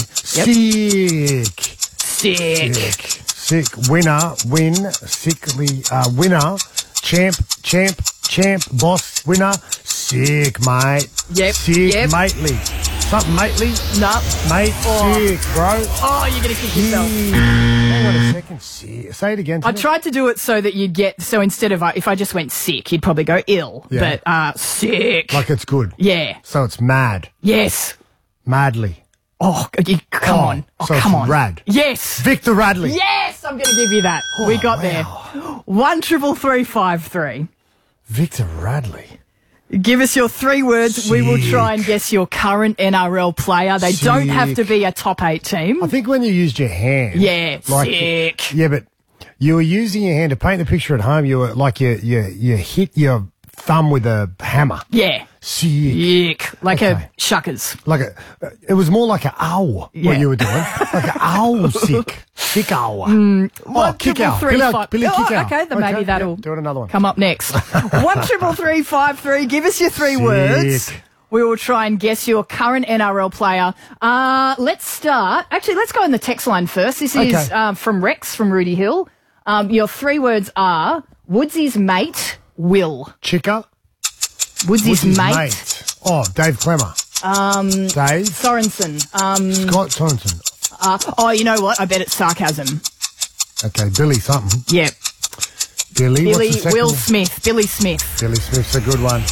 Yep. Sick. Sick. Sick. Sick. Winner. Win. Sickly. Uh, winner. Champ. Champ. Champ. Boss. Winner. Sick, mate. Yep. Sick, Yep. mately. Something mately? No. Mate, Oh. sick, bro. Oh, you're going to kick yourself. Hang on a second. Sick. Say it again. to I me. tried to do it so that you'd get, so instead of, uh, if I just went sick, you'd probably go ill. Yeah. But, uh, sick. Like it's good. Yeah. So it's mad. Yes. Madly. Oh, you, come Oh, on. Oh, so it's come on. rad. Yes. Victor Radley. Yes, I'm going to give you that. we got there. One triple three five three. Victor Radley. Give us your three words. We will try and guess your current N R L player. They don't have to Sick. be a top eight team. I think when you used your hand. Yeah, sick. Yeah, but you were using your hand to paint the picture at home. You were like you you you hit your thumb with a hammer. Yeah. Sick. Sick. Like a shuckers. Like a, it was more like an owl. Yeah. What you were doing, like an owl. Sick, sick owl. Mm, oh, one kick triple out, three Billy, five- Billy, Oh, kick out. okay, then maybe that'll yeah, do it another one. come up next. One triple three five three. Give us your three Sick. words. We will try and guess your current N R L player. Uh, let's start. Actually, let's go in the text line first. This is Okay. um, from Rex from Rudy Hill. Um, your three words are Woodsy's mate, Will. Chicker. Woodsy's, Woodsy's mate, mate. Oh, Dave Clemmer. Um, Dave. Sorensen. Um, Scott Sorensen. uh, oh, you know what? I bet it's sarcasm. Okay, Billy something. Yep. Billy. Billy, what's the second Will one? Smith. Billy Smith. Billy Smith's a good one.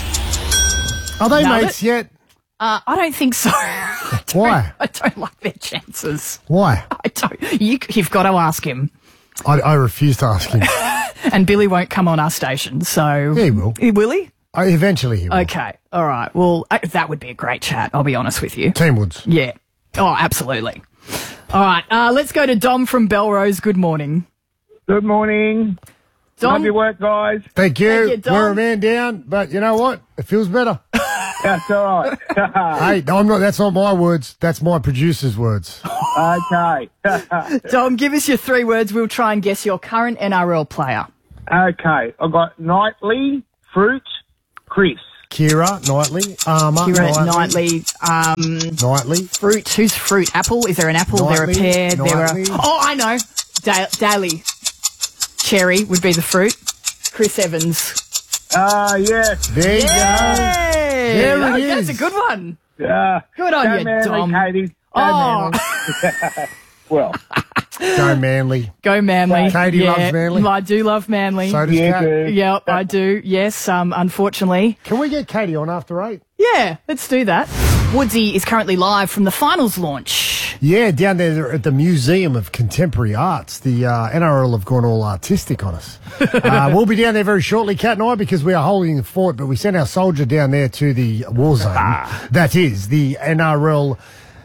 Are they Nailed mates it. yet? Uh, I don't think so. I don't- Why? I don't like their chances. Why? I don't. You, you've got to ask him. I, I refuse to ask him. And Billy won't come on our station, so... Yeah, he will. Will he? I, eventually he will. Okay. All right. Well, uh, that would be a great chat, I'll be honest with you. Team Woods. Yeah. Oh, absolutely. All right. Uh, let's go to Dom from Belrose. Good morning. Good morning. Dom? Love your work, guys. Thank you. Thank you, Dom. We're a man down, but you know what? It feels better. That's all right. Hey, no, I'm not. That's not my words. That's my producer's words. Okay. Dom, give us your three words. We'll try and guess your current N R L player. Okay. I've got Knightley, Fruit, Chris. Kira Knightley, Armour Kira Knightley, Knightley, um, Knightley. fruit. Who's fruit? Apple? Is there an apple? There a Knightley, pear? There a. Knightley. Oh, I know. Da- Daly. Cherry would be the fruit. Chris Evans. Ah, uh, yeah. There you go. Yay! There Oh, it That's is. a good one. Yeah. Good on Go you, Manly, Dom. Katie. Go Oh. Manly. Well, Go Manly. Go Manly. Katie yeah, loves Manly. I do love Manly. So does Yeah, Kat. good. Yep, I do. Yes, um, unfortunately. Can we get Katie on after eight? Yeah, let's do that. Woodsy is currently live from the finals launch. Yeah, down there at the Museum of Contemporary Arts. The uh, N R L have gone all artistic on us. uh, we'll be down there very shortly, Kat and I, because we are holding the fort, but we sent our soldier down there to the war zone. That is the N R L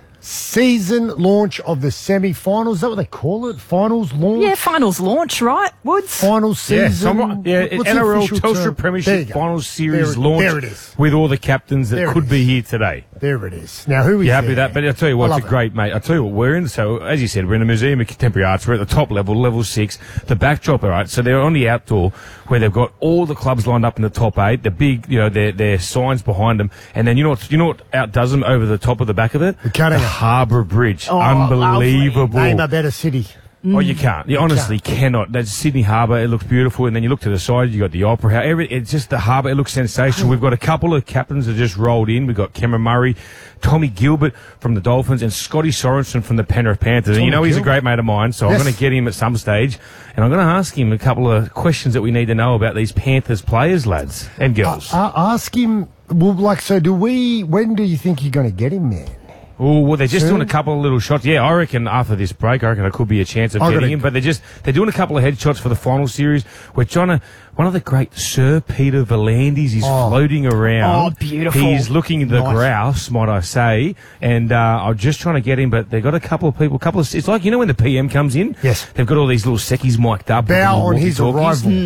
season launch of the semi-finals. Is that what they call it? Finals launch? Yeah, finals launch, right, Woods? Finals season. Yeah, someone, yeah What's the N R L official Telstra term? There Premiership you go. Finals Series There it- launch there it is. with all the captains that There it could is. be here today. There it is. Now, who is You happy there? with that? But I'll tell you I what, it's love a it. great, mate. I'll tell you what, we're in, so as you said, we're in the Museum of Contemporary Arts. We're at the top level, level six. The backdrop, all right, so they're on the outdoor where they've got all the clubs lined up in the top eight, the big, you know, their, their signs behind them. And then you know what, you know what outdoes them over the top of the back of it? The Cutting. Harbour Bridge. Oh, Unbelievable. Name a better city. Oh, you can't. You honestly cannot. That's Sydney Harbour. It looks beautiful. And then you look to the side, you got the Opera House. Every, it's just the harbour. It looks sensational. We've got a couple of captains that just rolled in. We've got Cameron Murray, Tommy Gilbert from the Dolphins, and Scotty Sorensen from the Penrith Panthers. And you know he's a great mate of mine, so Yes. I'm going to get him at some stage. And I'm going to ask him a couple of questions that we need to know about these Panthers players, lads and girls. Uh, ask him, well, like, so do we, when do you think you're going to get him there? Oh, well, they're just Soon? doing a couple of little shots. Yeah, I reckon after this break, I reckon there could be a chance of I getting gotta- him. But they're just, they're doing a couple of headshots for the final series. We're trying to, one of the great Sir Peter Volandis is Oh. floating around. Oh, beautiful. He's looking the Nice. grouse, might I say. And, uh, I'm just trying to get him, but they've got a couple of people, a couple of, it's like, you know, when the P M comes in? Yes. They've got all these little seckies mic'd up. with Bow little on his walkie-talkies. arrival.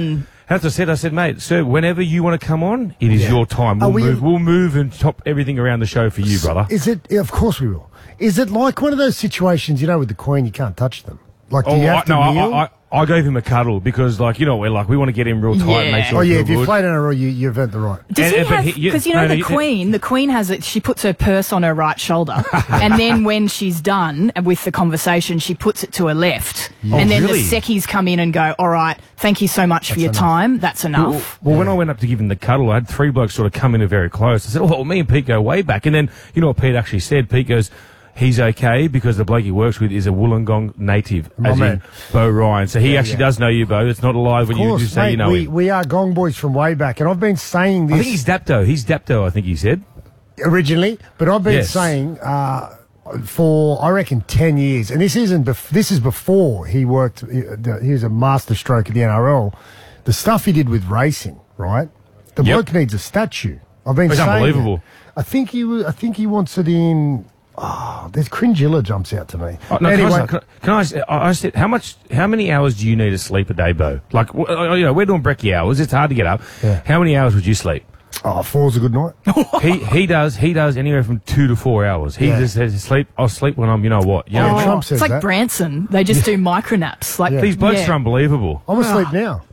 As I said, I said, mate, sir, whenever you want to come on, it is Yeah. your time. Are We'll we- move. We'll move and top everything around the show for you, brother. Is it? Yeah, of course we will. Is it like one of those situations, you know, with the Queen, you can't touch them? Like, do Oh, you I, have to no, kneel? I, I, I gave him a cuddle because, like, you know, we're like we want to get him real tight and make sure. Oh we yeah, feel if you good. played in a row, you, you've earned the right. Does And- he and- but have? he- you- Because you know no, no, the you- Queen. The Queen has it. She puts her purse on her right shoulder, and then when she's done with the conversation, she puts it to her left, Oh, and then really? the secchies come in and go, "All right, thank you so much for your enough. time. That's enough." Well, well when I went up to give him the cuddle, I had three blokes sort of come in very close. I said, "Oh, well, me and Pete go way back." And then you know what Pete actually said? Pete goes, "He's okay because the bloke he works with is a Wollongong native, My as man. in Bo Ryan. So he Yeah, actually yeah. does know you, Bo. It's not a lie when Of course, you just say mate, you know we, him." we are Gong Boys from way back, and I've been saying this I think he's Dapto. He's Dapto, I think he said. originally, but I've been Yes. saying uh, for I reckon ten years, and this isn't bef- this is before he worked. He he was a master stroke at the N R L. The stuff he did with racing, right? The Yep. bloke needs a statue. I've been It's saying unbelievable. it. I think he wa- I think he wants it in. Oh, there's Cringilla jumps out to me. Oh, no, anyway, can I, can I, can I, s- I I said, how much, how many hours do you need to sleep a day, Bo? Like, w- uh, you know, we're doing brekkie hours. It's hard to get up. Yeah. How many hours would you sleep? oh, four's a good night. he he does he does anywhere from two to four hours. He Yeah. just says sleep. I'll sleep when I'm. You know what? You know, Oh, Trump says it's like that. Branson. They just do micro naps. Like these blokes yeah. are unbelievable. I'm asleep now.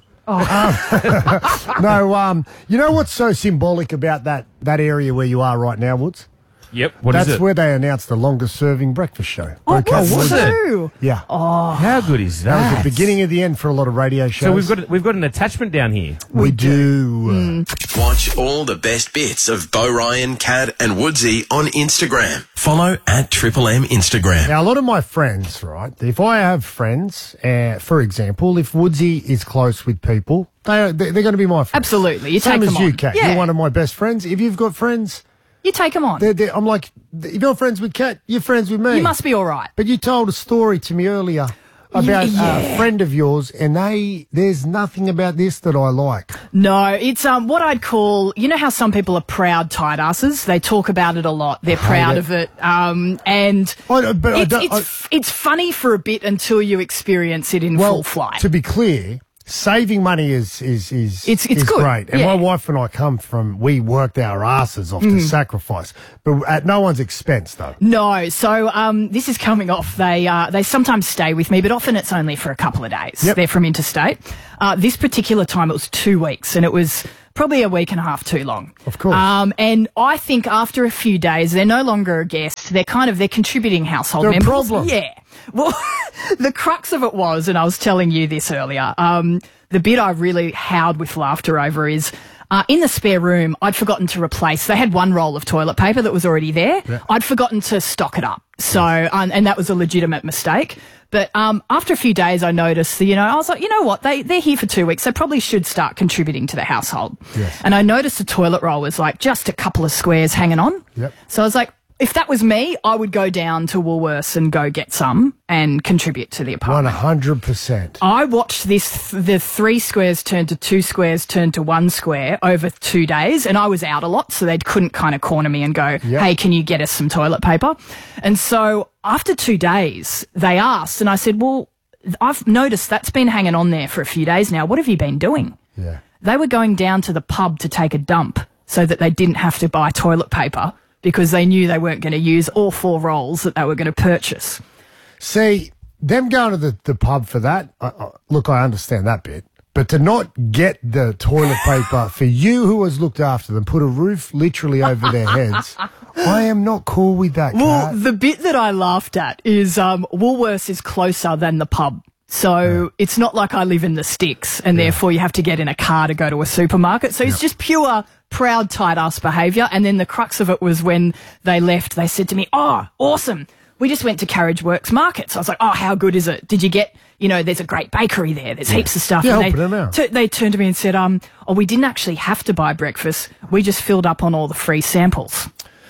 Oh. Um, no, um, you know what's so symbolic about that that area where you are right now, Woods? Yep. What is That's it? where they announced the longest serving breakfast show. Oh, Broadcast what's was Woods. it? true? Yeah. Oh, How good is That that? was the beginning of the end for a lot of radio shows. So we've got we've got an attachment down here. we do. Mm. Watch all the best bits of Bo Ryan, Cad and Woodsy on Instagram. Follow at Triple M Instagram. Now, a lot of my friends, right? If I have friends, uh, for example, if Woodsy is close with people, they are, they're, they're going to be my friends. Absolutely. You Same take as them you, on. Kat. Yeah. You're one of my best friends. If you've got friends, You take them on. they're, they're, I'm like, if you're friends with Kat, you're friends with me. You must be all right. But you told a story to me earlier about Yeah. a friend of yours, and they there's nothing about this that I like. No, it's um what I'd call, you know how some people are proud tight asses? They talk about it a lot. They're proud it. of it. Um, and I, but I it's, don't, it's, I- f- it's funny for a bit until you experience it in well, full flight. to be clear, saving money is is is It's- it's is good, great. And yeah. my wife and I come from we worked our asses off Mm. to sacrifice, but at no one's expense though. No, so um, this is coming off. They uh, they sometimes stay with me, but often it's only for a couple of days. Yep. They're from interstate. Uh, this particular time, it was two weeks, and it was probably a week and a half too long. Of course. Um, and I think after a few days, they're no longer a guest. They're kind of they're contributing household They're a members. problem. Yeah. Well, the crux of it was, and I was telling you this earlier. Um, the bit I really howled with laughter over is. Uh, in the spare room, I'd forgotten to replace. They had one roll of toilet paper that was already there. Yeah. I'd forgotten to stock it up. So, um, and that was a legitimate mistake. But um, after a few days, I noticed that, you know, I was like, you know what? They, they're here for two weeks. They probably should start contributing to the household. Yes. And I noticed the toilet roll was like just a couple of squares hanging on. Yep. So I was like, if that was me, I would go down to Woolworths and go get some and contribute to the One apartment. hundred percent. I watched this, th- the three squares turn to two squares, turn to one square over two days, and I was out a lot, so they couldn't kind of corner me and go, Yep. hey, can you get us some toilet paper? And so after two days, they asked, and I said, well, I've noticed that's been hanging on there for a few days now. What have you been doing? Yeah. They were going down to the pub to take a dump so that they didn't have to buy toilet paper because they knew they weren't going to use all four rolls that they were going to purchase. See, them going to the, the pub for that, I, I, look, I understand that bit. But to not get the toilet paper for you who has looked after them, put a roof literally over their heads, I am not cool with that, Well, Kat. the bit that I laughed at is um, Woolworths is closer than the pub. So it's not like I live in the sticks and therefore you have to get in a car to go to a supermarket. So it's just pure proud tight ass behaviour. And then the crux of it was when they left, they said to me, oh, awesome. We just went to Carriage Works Market. So I was like, oh, how good is it? Did you get, you know, there's a great bakery there. There's heaps of stuff. Yeah, and helping they, them out. tu- they turned to me and said, um, oh, we didn't actually have to buy breakfast. We just filled up on all the free samples.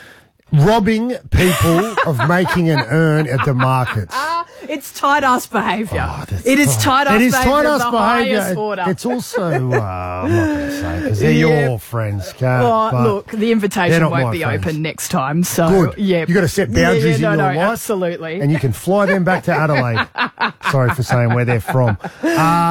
Robbing people of making an earn at the markets. It's tight ass behaviour. Oh, that's it is fine. tight ass It is behaviour. tight-ass of the behaviour. highest It- order. It's also, uh, I'm not going to say because they're Yeah. your friends, Kat. Well, but look, the they're invitation not won't my be friends. open next time. So, Good. yeah. You got to set boundaries yeah, yeah, no, in your no, life. absolutely. And you can fly them back to Adelaide. Sorry for saying where they're from. Uh,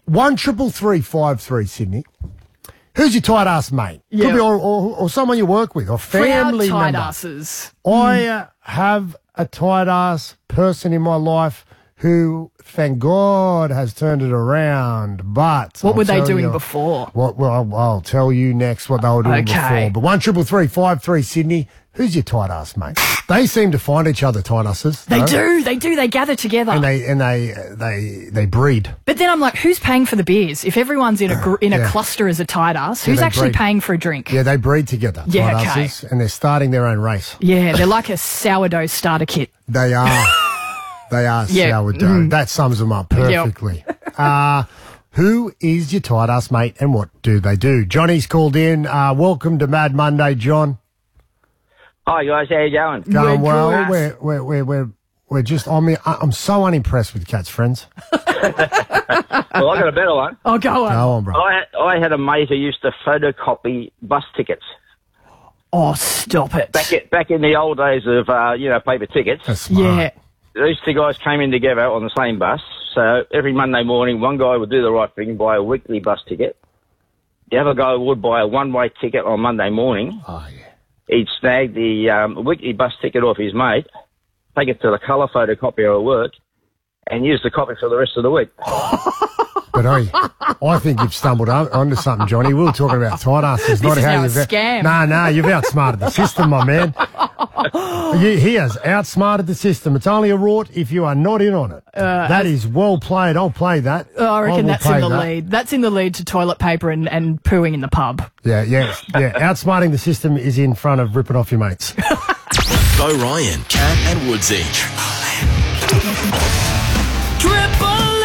one triple three five three Sydney. Who's your tight ass mate? Yeah. Could be or, or, or someone you work with or family Proud tight member. asses. I uh, have a tight ass person in my life who, thank God, has turned it around. But What I'll were they tell doing you- before? What? Well, I'll, I'll tell you next what they were doing Okay. before. But one triple three five three Sydney. Who's your tight ass mate? They seem to find each other, tight asses. They no? do, they do, they gather together. and they and they uh, they they breed. But then I'm like, who's paying for the beers? If everyone's in a gr- in a Yeah. cluster as a tight ass, Yeah, who's they actually breed. paying for a drink? Yeah, they breed together. Yeah, tight okay. asses, and they're starting their own race. Yeah, they're like a sourdough starter kit. They are. They are Yeah. sourdough. Mhm. That sums them up perfectly. uh, who is your tight ass mate and what do they do? Johnny's called in. Uh, welcome to Mad Monday, John. Hi guys, how you going? Going well. We're, we're, we're, we're, we're just, I mean, I- I'm so unimpressed with Cat's friends. Well, I got a better one. Oh, go on. Go on, bro. I, I had a mate who used to photocopy bus tickets. Oh, stop it. Back in, back in the old days of, uh, you know, paper tickets. That's smart. Yeah. These two guys came in together on the same bus. So every Monday morning, one guy would do the right thing, buy a weekly bus ticket. The other guy would buy a one-way ticket on Monday morning. Oh, yeah. He'd snag the um, weekly bus ticket off his mate, take it to the colour photocopier at work, and use the copy for the rest of the week. But hey, I think you've stumbled on, onto something, Johnny. We were talking about tight asses, This not is how now a you've scam. No, no, you've outsmarted the system, my man. You, he has outsmarted the system. It's only a rort if you are not in on it. Uh, that is well played. I'll play that. Oh, I reckon will that's in play the that. lead. That's in the lead to toilet paper and, and pooing in the pub. Yeah, yeah, yeah. Outsmarting the system is in front of ripping off your mates. Bo Ryan, Cat and Woodsy. Triple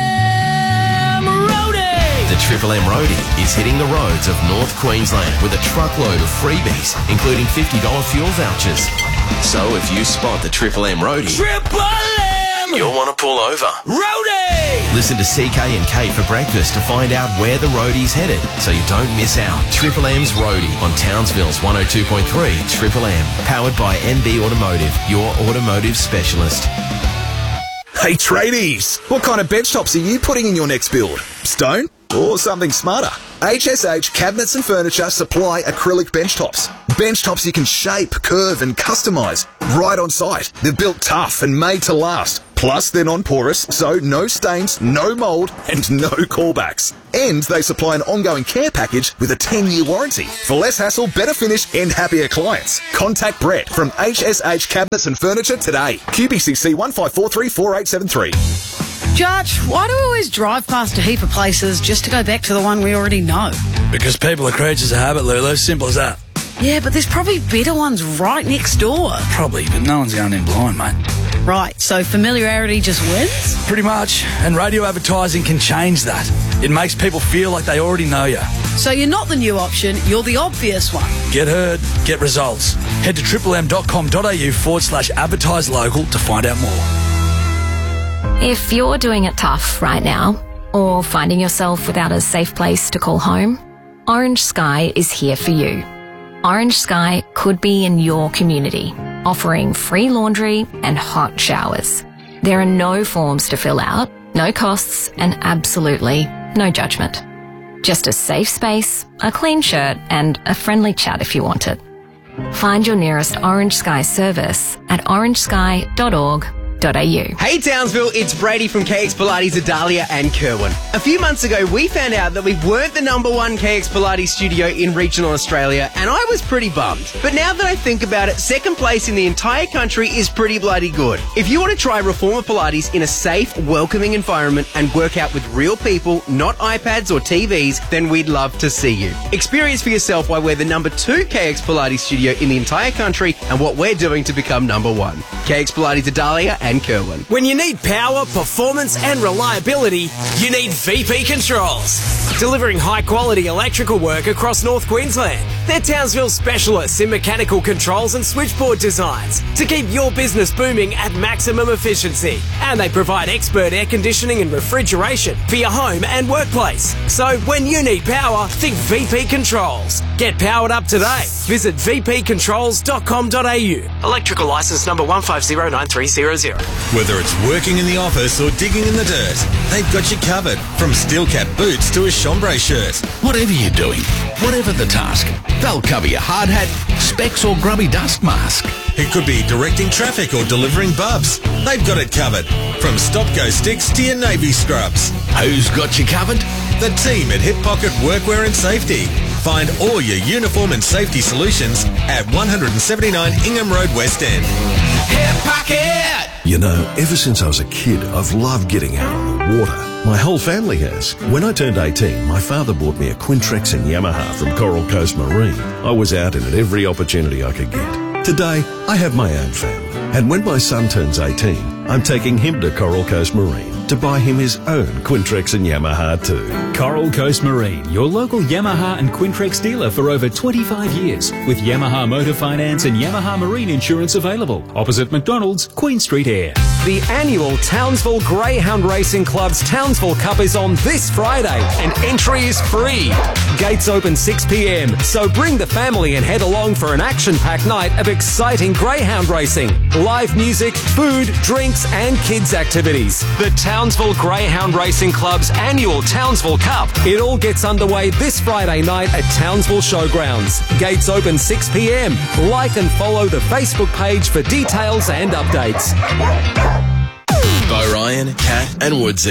M Roadie! The Triple M Roadie is hitting the roads of North Queensland with a truckload of freebies, including fifty dollars fuel vouchers. So if you spot the Triple M Roadie, Triple M you'll want to pull over. Roadie! Listen to C K and K for breakfast to find out where the roadie's headed so you don't miss out. Triple M's Roadie on Townsville's one oh two point three Triple M. Powered by M B Automotive, your automotive specialist. Hey tradies, what kind of bench tops are you putting in your next build? Stone or something smarter? H S H Cabinets and Furniture supply acrylic bench tops. Bench tops you can shape, curve and customise right on site. They're built tough and made to last. Plus, they're non-porous, so no stains, no mould and no callbacks. And they supply an ongoing care package with a ten-year warranty. For less hassle, better finish and happier clients. Contact Brett from H S H Cabinets and Furniture today. Q B C C one five four three four eight seven three. Judge, why do we always drive past a heap of places just to go back to the one we already know? Because people are creatures of habit, Lulu. Simple as that. Yeah, but there's probably better ones right next door. Probably, but no one's going in blind, mate. Right, so familiarity just wins? Pretty much. And radio advertising can change that. It makes people feel like they already know you. So you're not the new option, you're the obvious one. Get heard, get results. Head to triplem.com.au forward slash advertise local to find out more. If you're doing it tough right now, or finding yourself without a safe place to call home, Orange Sky is here for you. Orange Sky could be in your community, offering free laundry and hot showers. There are no forms to fill out, no costs, and absolutely no judgment. Just a safe space, a clean shirt, and a friendly chat if you want it. Find your nearest Orange Sky service at orange sky dot org dot a u. Hey Townsville, it's Brady from K X Pilates Adalia and Kerwin. A few months ago, we found out that we weren't the number one K X Pilates studio in regional Australia, and I was pretty bummed. But now that I think about it, second place in the entire country is pretty bloody good. If you want to try Reformer Pilates in a safe, welcoming environment and work out with real people, not iPads or T Vs, then we'd love to see you. Experience for yourself why we're the number two K X Pilates studio in the entire country and what we're doing to become number one. K X Pilates Adalia and Kerwin. When you need power, performance and reliability, you need V P Controls. Delivering high quality electrical work across North Queensland. They're Townsville specialists in mechanical controls and switchboard designs to keep your business booming at maximum efficiency. And they provide expert air conditioning and refrigeration for your home and workplace. So when you need power, think V P Controls. Get powered up today. Visit v p controls dot com dot a u. Electrical license number one five zero nine three zero zero. Whether it's working in the office or digging in the dirt, they've got you covered. From steel cap boots to a chambray shirt. Whatever you're doing, whatever the task, they'll cover your hard hat, specs or grubby dust mask. It could be directing traffic or delivering bubs. They've got it covered. From stop-go sticks to your navy scrubs. Who's got you covered? The team at Hip Pocket Workwear and Safety. Find all your uniform and safety solutions at one seventy-nine Ingham Road, West End. Hip Pocket! You know, ever since I was a kid, I've loved getting out on the water. My whole family has. When I turned eighteen, my father bought me a Quintrex and Yamaha from Coral Coast Marine. I was out in it every opportunity I could get. Today, I have my own family. And when my son turns eighteen, I'm taking him to Coral Coast Marine to buy him his own Quintrex and Yamaha too. Coral Coast Marine, your local Yamaha and Quintrex dealer for over twenty-five years, with Yamaha Motor Finance and Yamaha Marine Insurance available. Opposite McDonald's, Queen Street Air. The annual Townsville Greyhound Racing Club's Townsville Cup is on this Friday and entry is free. Gates open six p.m, so bring the family and head along for an action-packed night of exciting greyhound racing. Live music, food, drinks and kids activities. The Townsville Greyhound Racing Club's annual Townsville Cup. It all gets underway this Friday night at Townsville Showgrounds. Gates open six p.m. Like and follow the Facebook page for details and updates. By Ryan, Kat and Woodsy.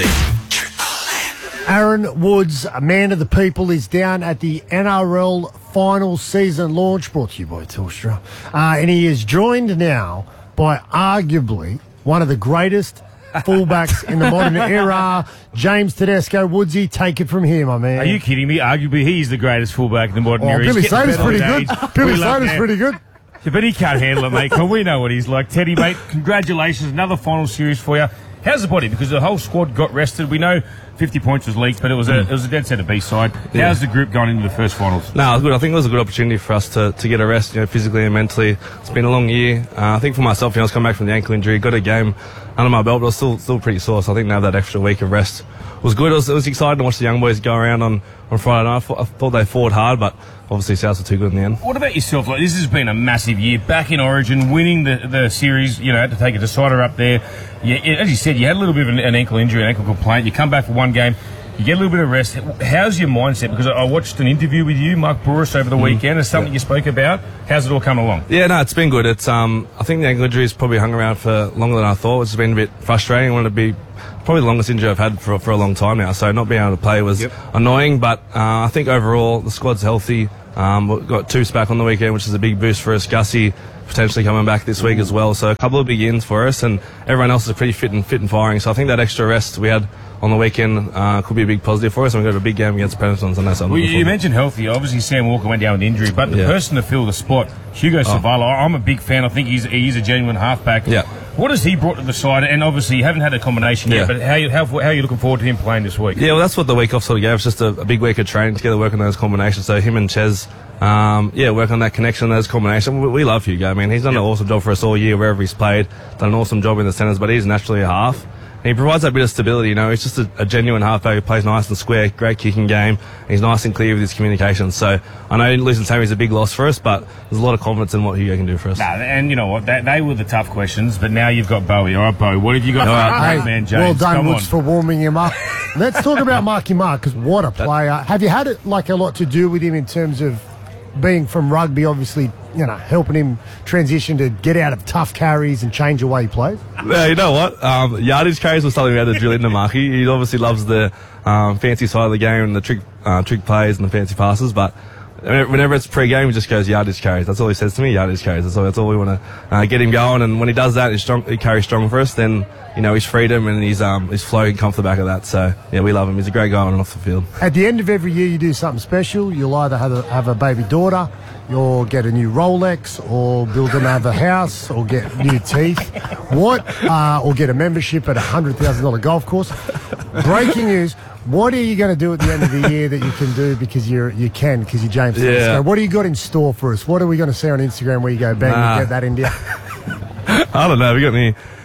Aaron Woods, a man of the people, is down at the N R L final season launch, brought to you by Telstra. Uh, and he is joined now by arguably one of the greatest fullbacks in the modern era, James Tedesco. Woodsy, take it from here, my man. Are you kidding me? Arguably, he's the greatest fullback in the modern oh, era. Billy Slater's pretty good. Billy We love Slater's that. pretty good. Yeah, but he can't handle it, mate. Come on, we know what he's like. Teddy, mate, congratulations. Another final series for you. How's the body? Because the whole squad got rested. We know fifty points was leaked, but it was a it was a dead set of B-side. How's Yeah. the group going into the first finals? No, it was good. I think it was a good opportunity for us to, to get a rest, you know, physically and mentally. It's been a long year. Uh, I think for myself, you know, I was coming back from the ankle injury, got a game under my belt, but I was still still pretty sore. So I think now that extra week of rest was good. It was, it was exciting to watch the young boys go around on, on Friday night. I thought, I thought they fought hard, but obviously Souths were too good in the end. What about yourself? Like, this has been a massive year. Back in Origin, winning the, the series, you know, had to take a decider up there. You, as you said, you had a little bit of an, an ankle injury, an ankle complaint. You come back for one game. You get a little bit of rest. How's your mindset? Because I watched an interview with you, Mark Bouris, over the Mm. weekend. It's something you spoke about. How's it all come along? Yeah, no, it's been good. It's um, I think the ankle injury's probably hung around for longer than I thought. It's been a bit frustrating. I wanted to be probably the longest injury I've had for for a long time now. So not being able to play was Yep. annoying. But uh, I think overall the squad's healthy. Um, we've got Toops back on the weekend, which is a big boost for us. Gussie potentially coming back this week as well. So a couple of big ins for us, and everyone else is pretty fit and fit and firing. So I think that extra rest we had on the weekend uh, could be a big positive for us, and we've got a big game against Penitence, and that's something. Well, you you mentioned healthy. Obviously, Sam Walker went down with injury, but the Yeah. person to fill the spot, Hugo Oh. Savala, I'm a big fan. I think he's he's a genuine halfback. Yeah. What has he brought to the side? And obviously, you haven't had a combination Yeah. yet, but how you, how, how are you looking forward to him playing this week? Yeah, well, that's what the week off sort of gave us, just a, a big week of training together, working those combinations. So him and Ches, um, yeah, work on that connection, those combinations. We, we love Hugo. I mean, he's done an awesome job for us all year, wherever he's played. Done an awesome job in the centres, but he's naturally a half. And he provides that bit of stability, you know. He's just a, a genuine halfback who plays nice and square, great kicking game. He's nice and clear with his communication. So I know losing Sammy's a big loss for us, but there's a lot of confidence in what Hugo can do for us. Nah, and you know what? They, they were the tough questions, but now you've got Bowie. All right, Bowie, what have you got for Hey, our man, James? well done, Come Woods, on. for warming him up. Let's talk about Marky Mark, because what a player. Have you had it like a lot to do with him in terms of being from rugby, obviously, you know, helping him transition to get out of tough carries and change the way he plays? Yeah, you know what? Um, yardage carries was something we had to drill into Marky. He obviously loves the um, fancy side of the game and the trick uh, trick plays and the fancy passes, but whenever it's pre-game, he just goes yardage carries. That's all he says to me, yardage carries. That's all, that's all we want to uh, get him going. And when he does that, he's strong, he carries strong for us, then, you know, his freedom and his, um, his flow can come off the back of that. So, yeah, we love him. He's a great guy on and off the field. At the end of every year, you do something special. You'll either have a, have a baby daughter, you'll get a new Rolex, or build another house, or get new teeth. What? Uh, or get a membership at a one hundred thousand dollars golf course. Breaking news. What are you going to do at the end of the year that you can do because you're you can because you're James Yeah. Tedesco? What do you got in store for us? What are we going to see on Instagram where you go bang Nah. and get that in there? I don't know. We got any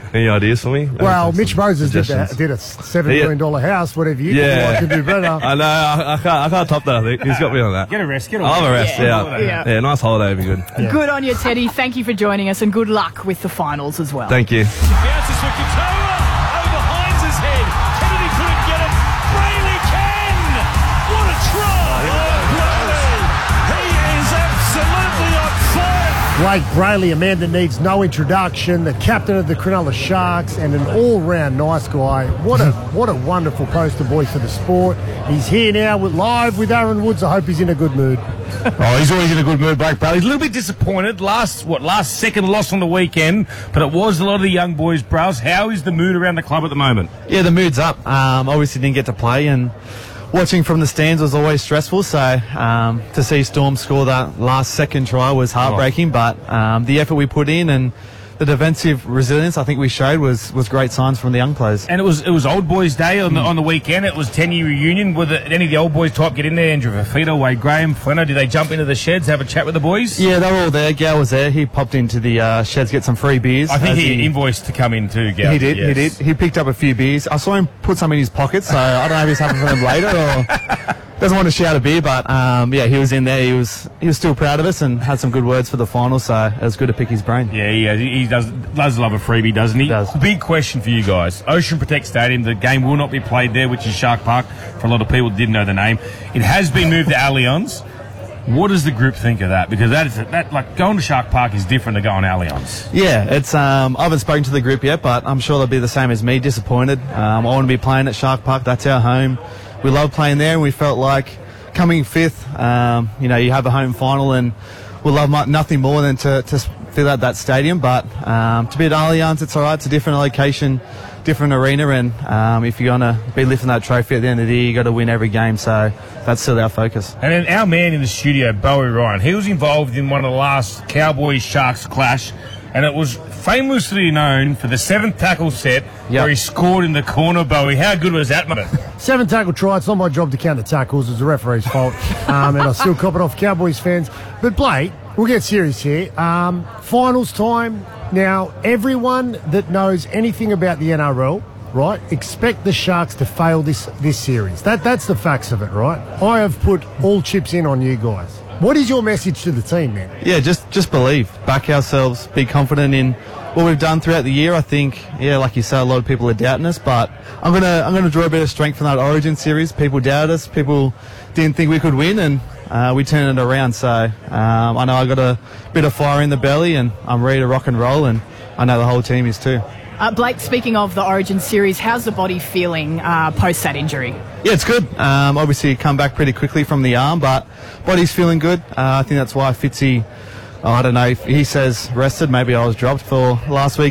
Any ideas for me? Well, Mitch Moses did, the, suggestions? did a seven Yeah. million dollar house. Whatever you Yeah. can do, I can do better. I know. I, I can't. I can't top that. I think he's got me on that. Get a rest. Get a I'll have a rest. Yeah. Yeah. Yeah. Yeah. Nice holiday would be good. Good on you, Teddy. Thank you for joining us, and good luck with the finals as well. Thank you. Bounces for Katoa over Hines' head. Kennedy couldn't get it. Brayley can! What a try! Oh, Brayley! He is absolutely on fire! Blake Brayley, a man that needs no introduction, the captain of the Cronulla Sharks, and an all-round nice guy. What a what a wonderful poster boy for the sport. He's here now with live with Aaron Woods. I hope he's in a good mood. Oh, he's always in a good mood, Blake Brayley. He's a little bit disappointed. Last what? Last second loss on the weekend, but it was a lot of the young boys. Browse, how is the mood around the club at the moment? Yeah, the mood's up. Um, obviously didn't get to play, and watching from the stands was always stressful. So um, to see Storm score that last second try was heartbreaking. But um, the effort we put in and the defensive resilience I think we showed was, was great signs from the young players. And it was it was Old Boys Day on the on the weekend. It was ten year reunion. Were the, any of the old boys type get in there? Andrew Fafita, Wade Graham, Flenner. Did they jump into the sheds, have a chat with the boys? Yeah, they were all there. Gal was there. He popped into the uh, sheds, get some free beers. I think as he, invoiced to come in too, Gal. He did, yes. he did. He picked up a few beers. I saw him put some in his pocket, so I don't know if he's having for them later or doesn't want to shout a beer, but um, yeah, he was in there. He was he was still proud of us and had some good words for the final, so it was good to pick his brain. Yeah, yeah, he does does love a freebie, doesn't he? Does. Big question for you guys. Ocean Protect Stadium, the game will not be played there, which is Shark Park. For a lot of people that didn't know the name, it has been moved to Allianz. What does the group think of that? Because that is that like going to Shark Park is different to going to Allianz. Yeah, it's. Um, I haven't spoken to the group yet, but I'm sure they'll be the same as me, disappointed. Um, I want to be playing at Shark Park. That's our home. We love playing there, and we felt like coming fifth. Um, you know, you have a home final, and we'll love mu- nothing more than to, to fill out that stadium. But um, to be at Allianz, it's all right. It's a different location, different arena, and um, if you're going to be lifting that trophy at the end of the year, you got to win every game. So that's still our focus. And then our man in the studio, Bowie Ryan, he was involved in one of the last Cowboys Sharks clash, and it was famously known for the seventh tackle set where he scored in the corner. Bowie, how good was that, mate? Seven tackle try. It's not my job to count the tackles. It's the referee's fault. Um, and I still cop it off Cowboys fans. But Blake, we'll get serious here. Um, finals time. Now, everyone that knows anything about the N R L, right, expect the Sharks to fail this, this series. That That's the facts of it, right? I have put all chips in on you guys. What is your message to the team, man? Yeah, just just believe, back ourselves, be confident in what we've done throughout the year. I think, yeah, like you say, a lot of people are doubting us, but I'm gonna I'm gonna draw a bit of strength from that Origin series. People doubted us, people didn't think we could win, and uh, we turned it around. So um, I know I got a bit of fire in the belly, and I'm ready to rock and roll, and I know the whole team is too. Uh, Blake, speaking of the Origin series, how's the body feeling uh, post that injury? Yeah, it's good. Um, obviously, come back pretty quickly from the arm, but body's feeling good. Uh, I think that's why Fitzy, oh, I don't know, if he says rested, maybe I was dropped for last week.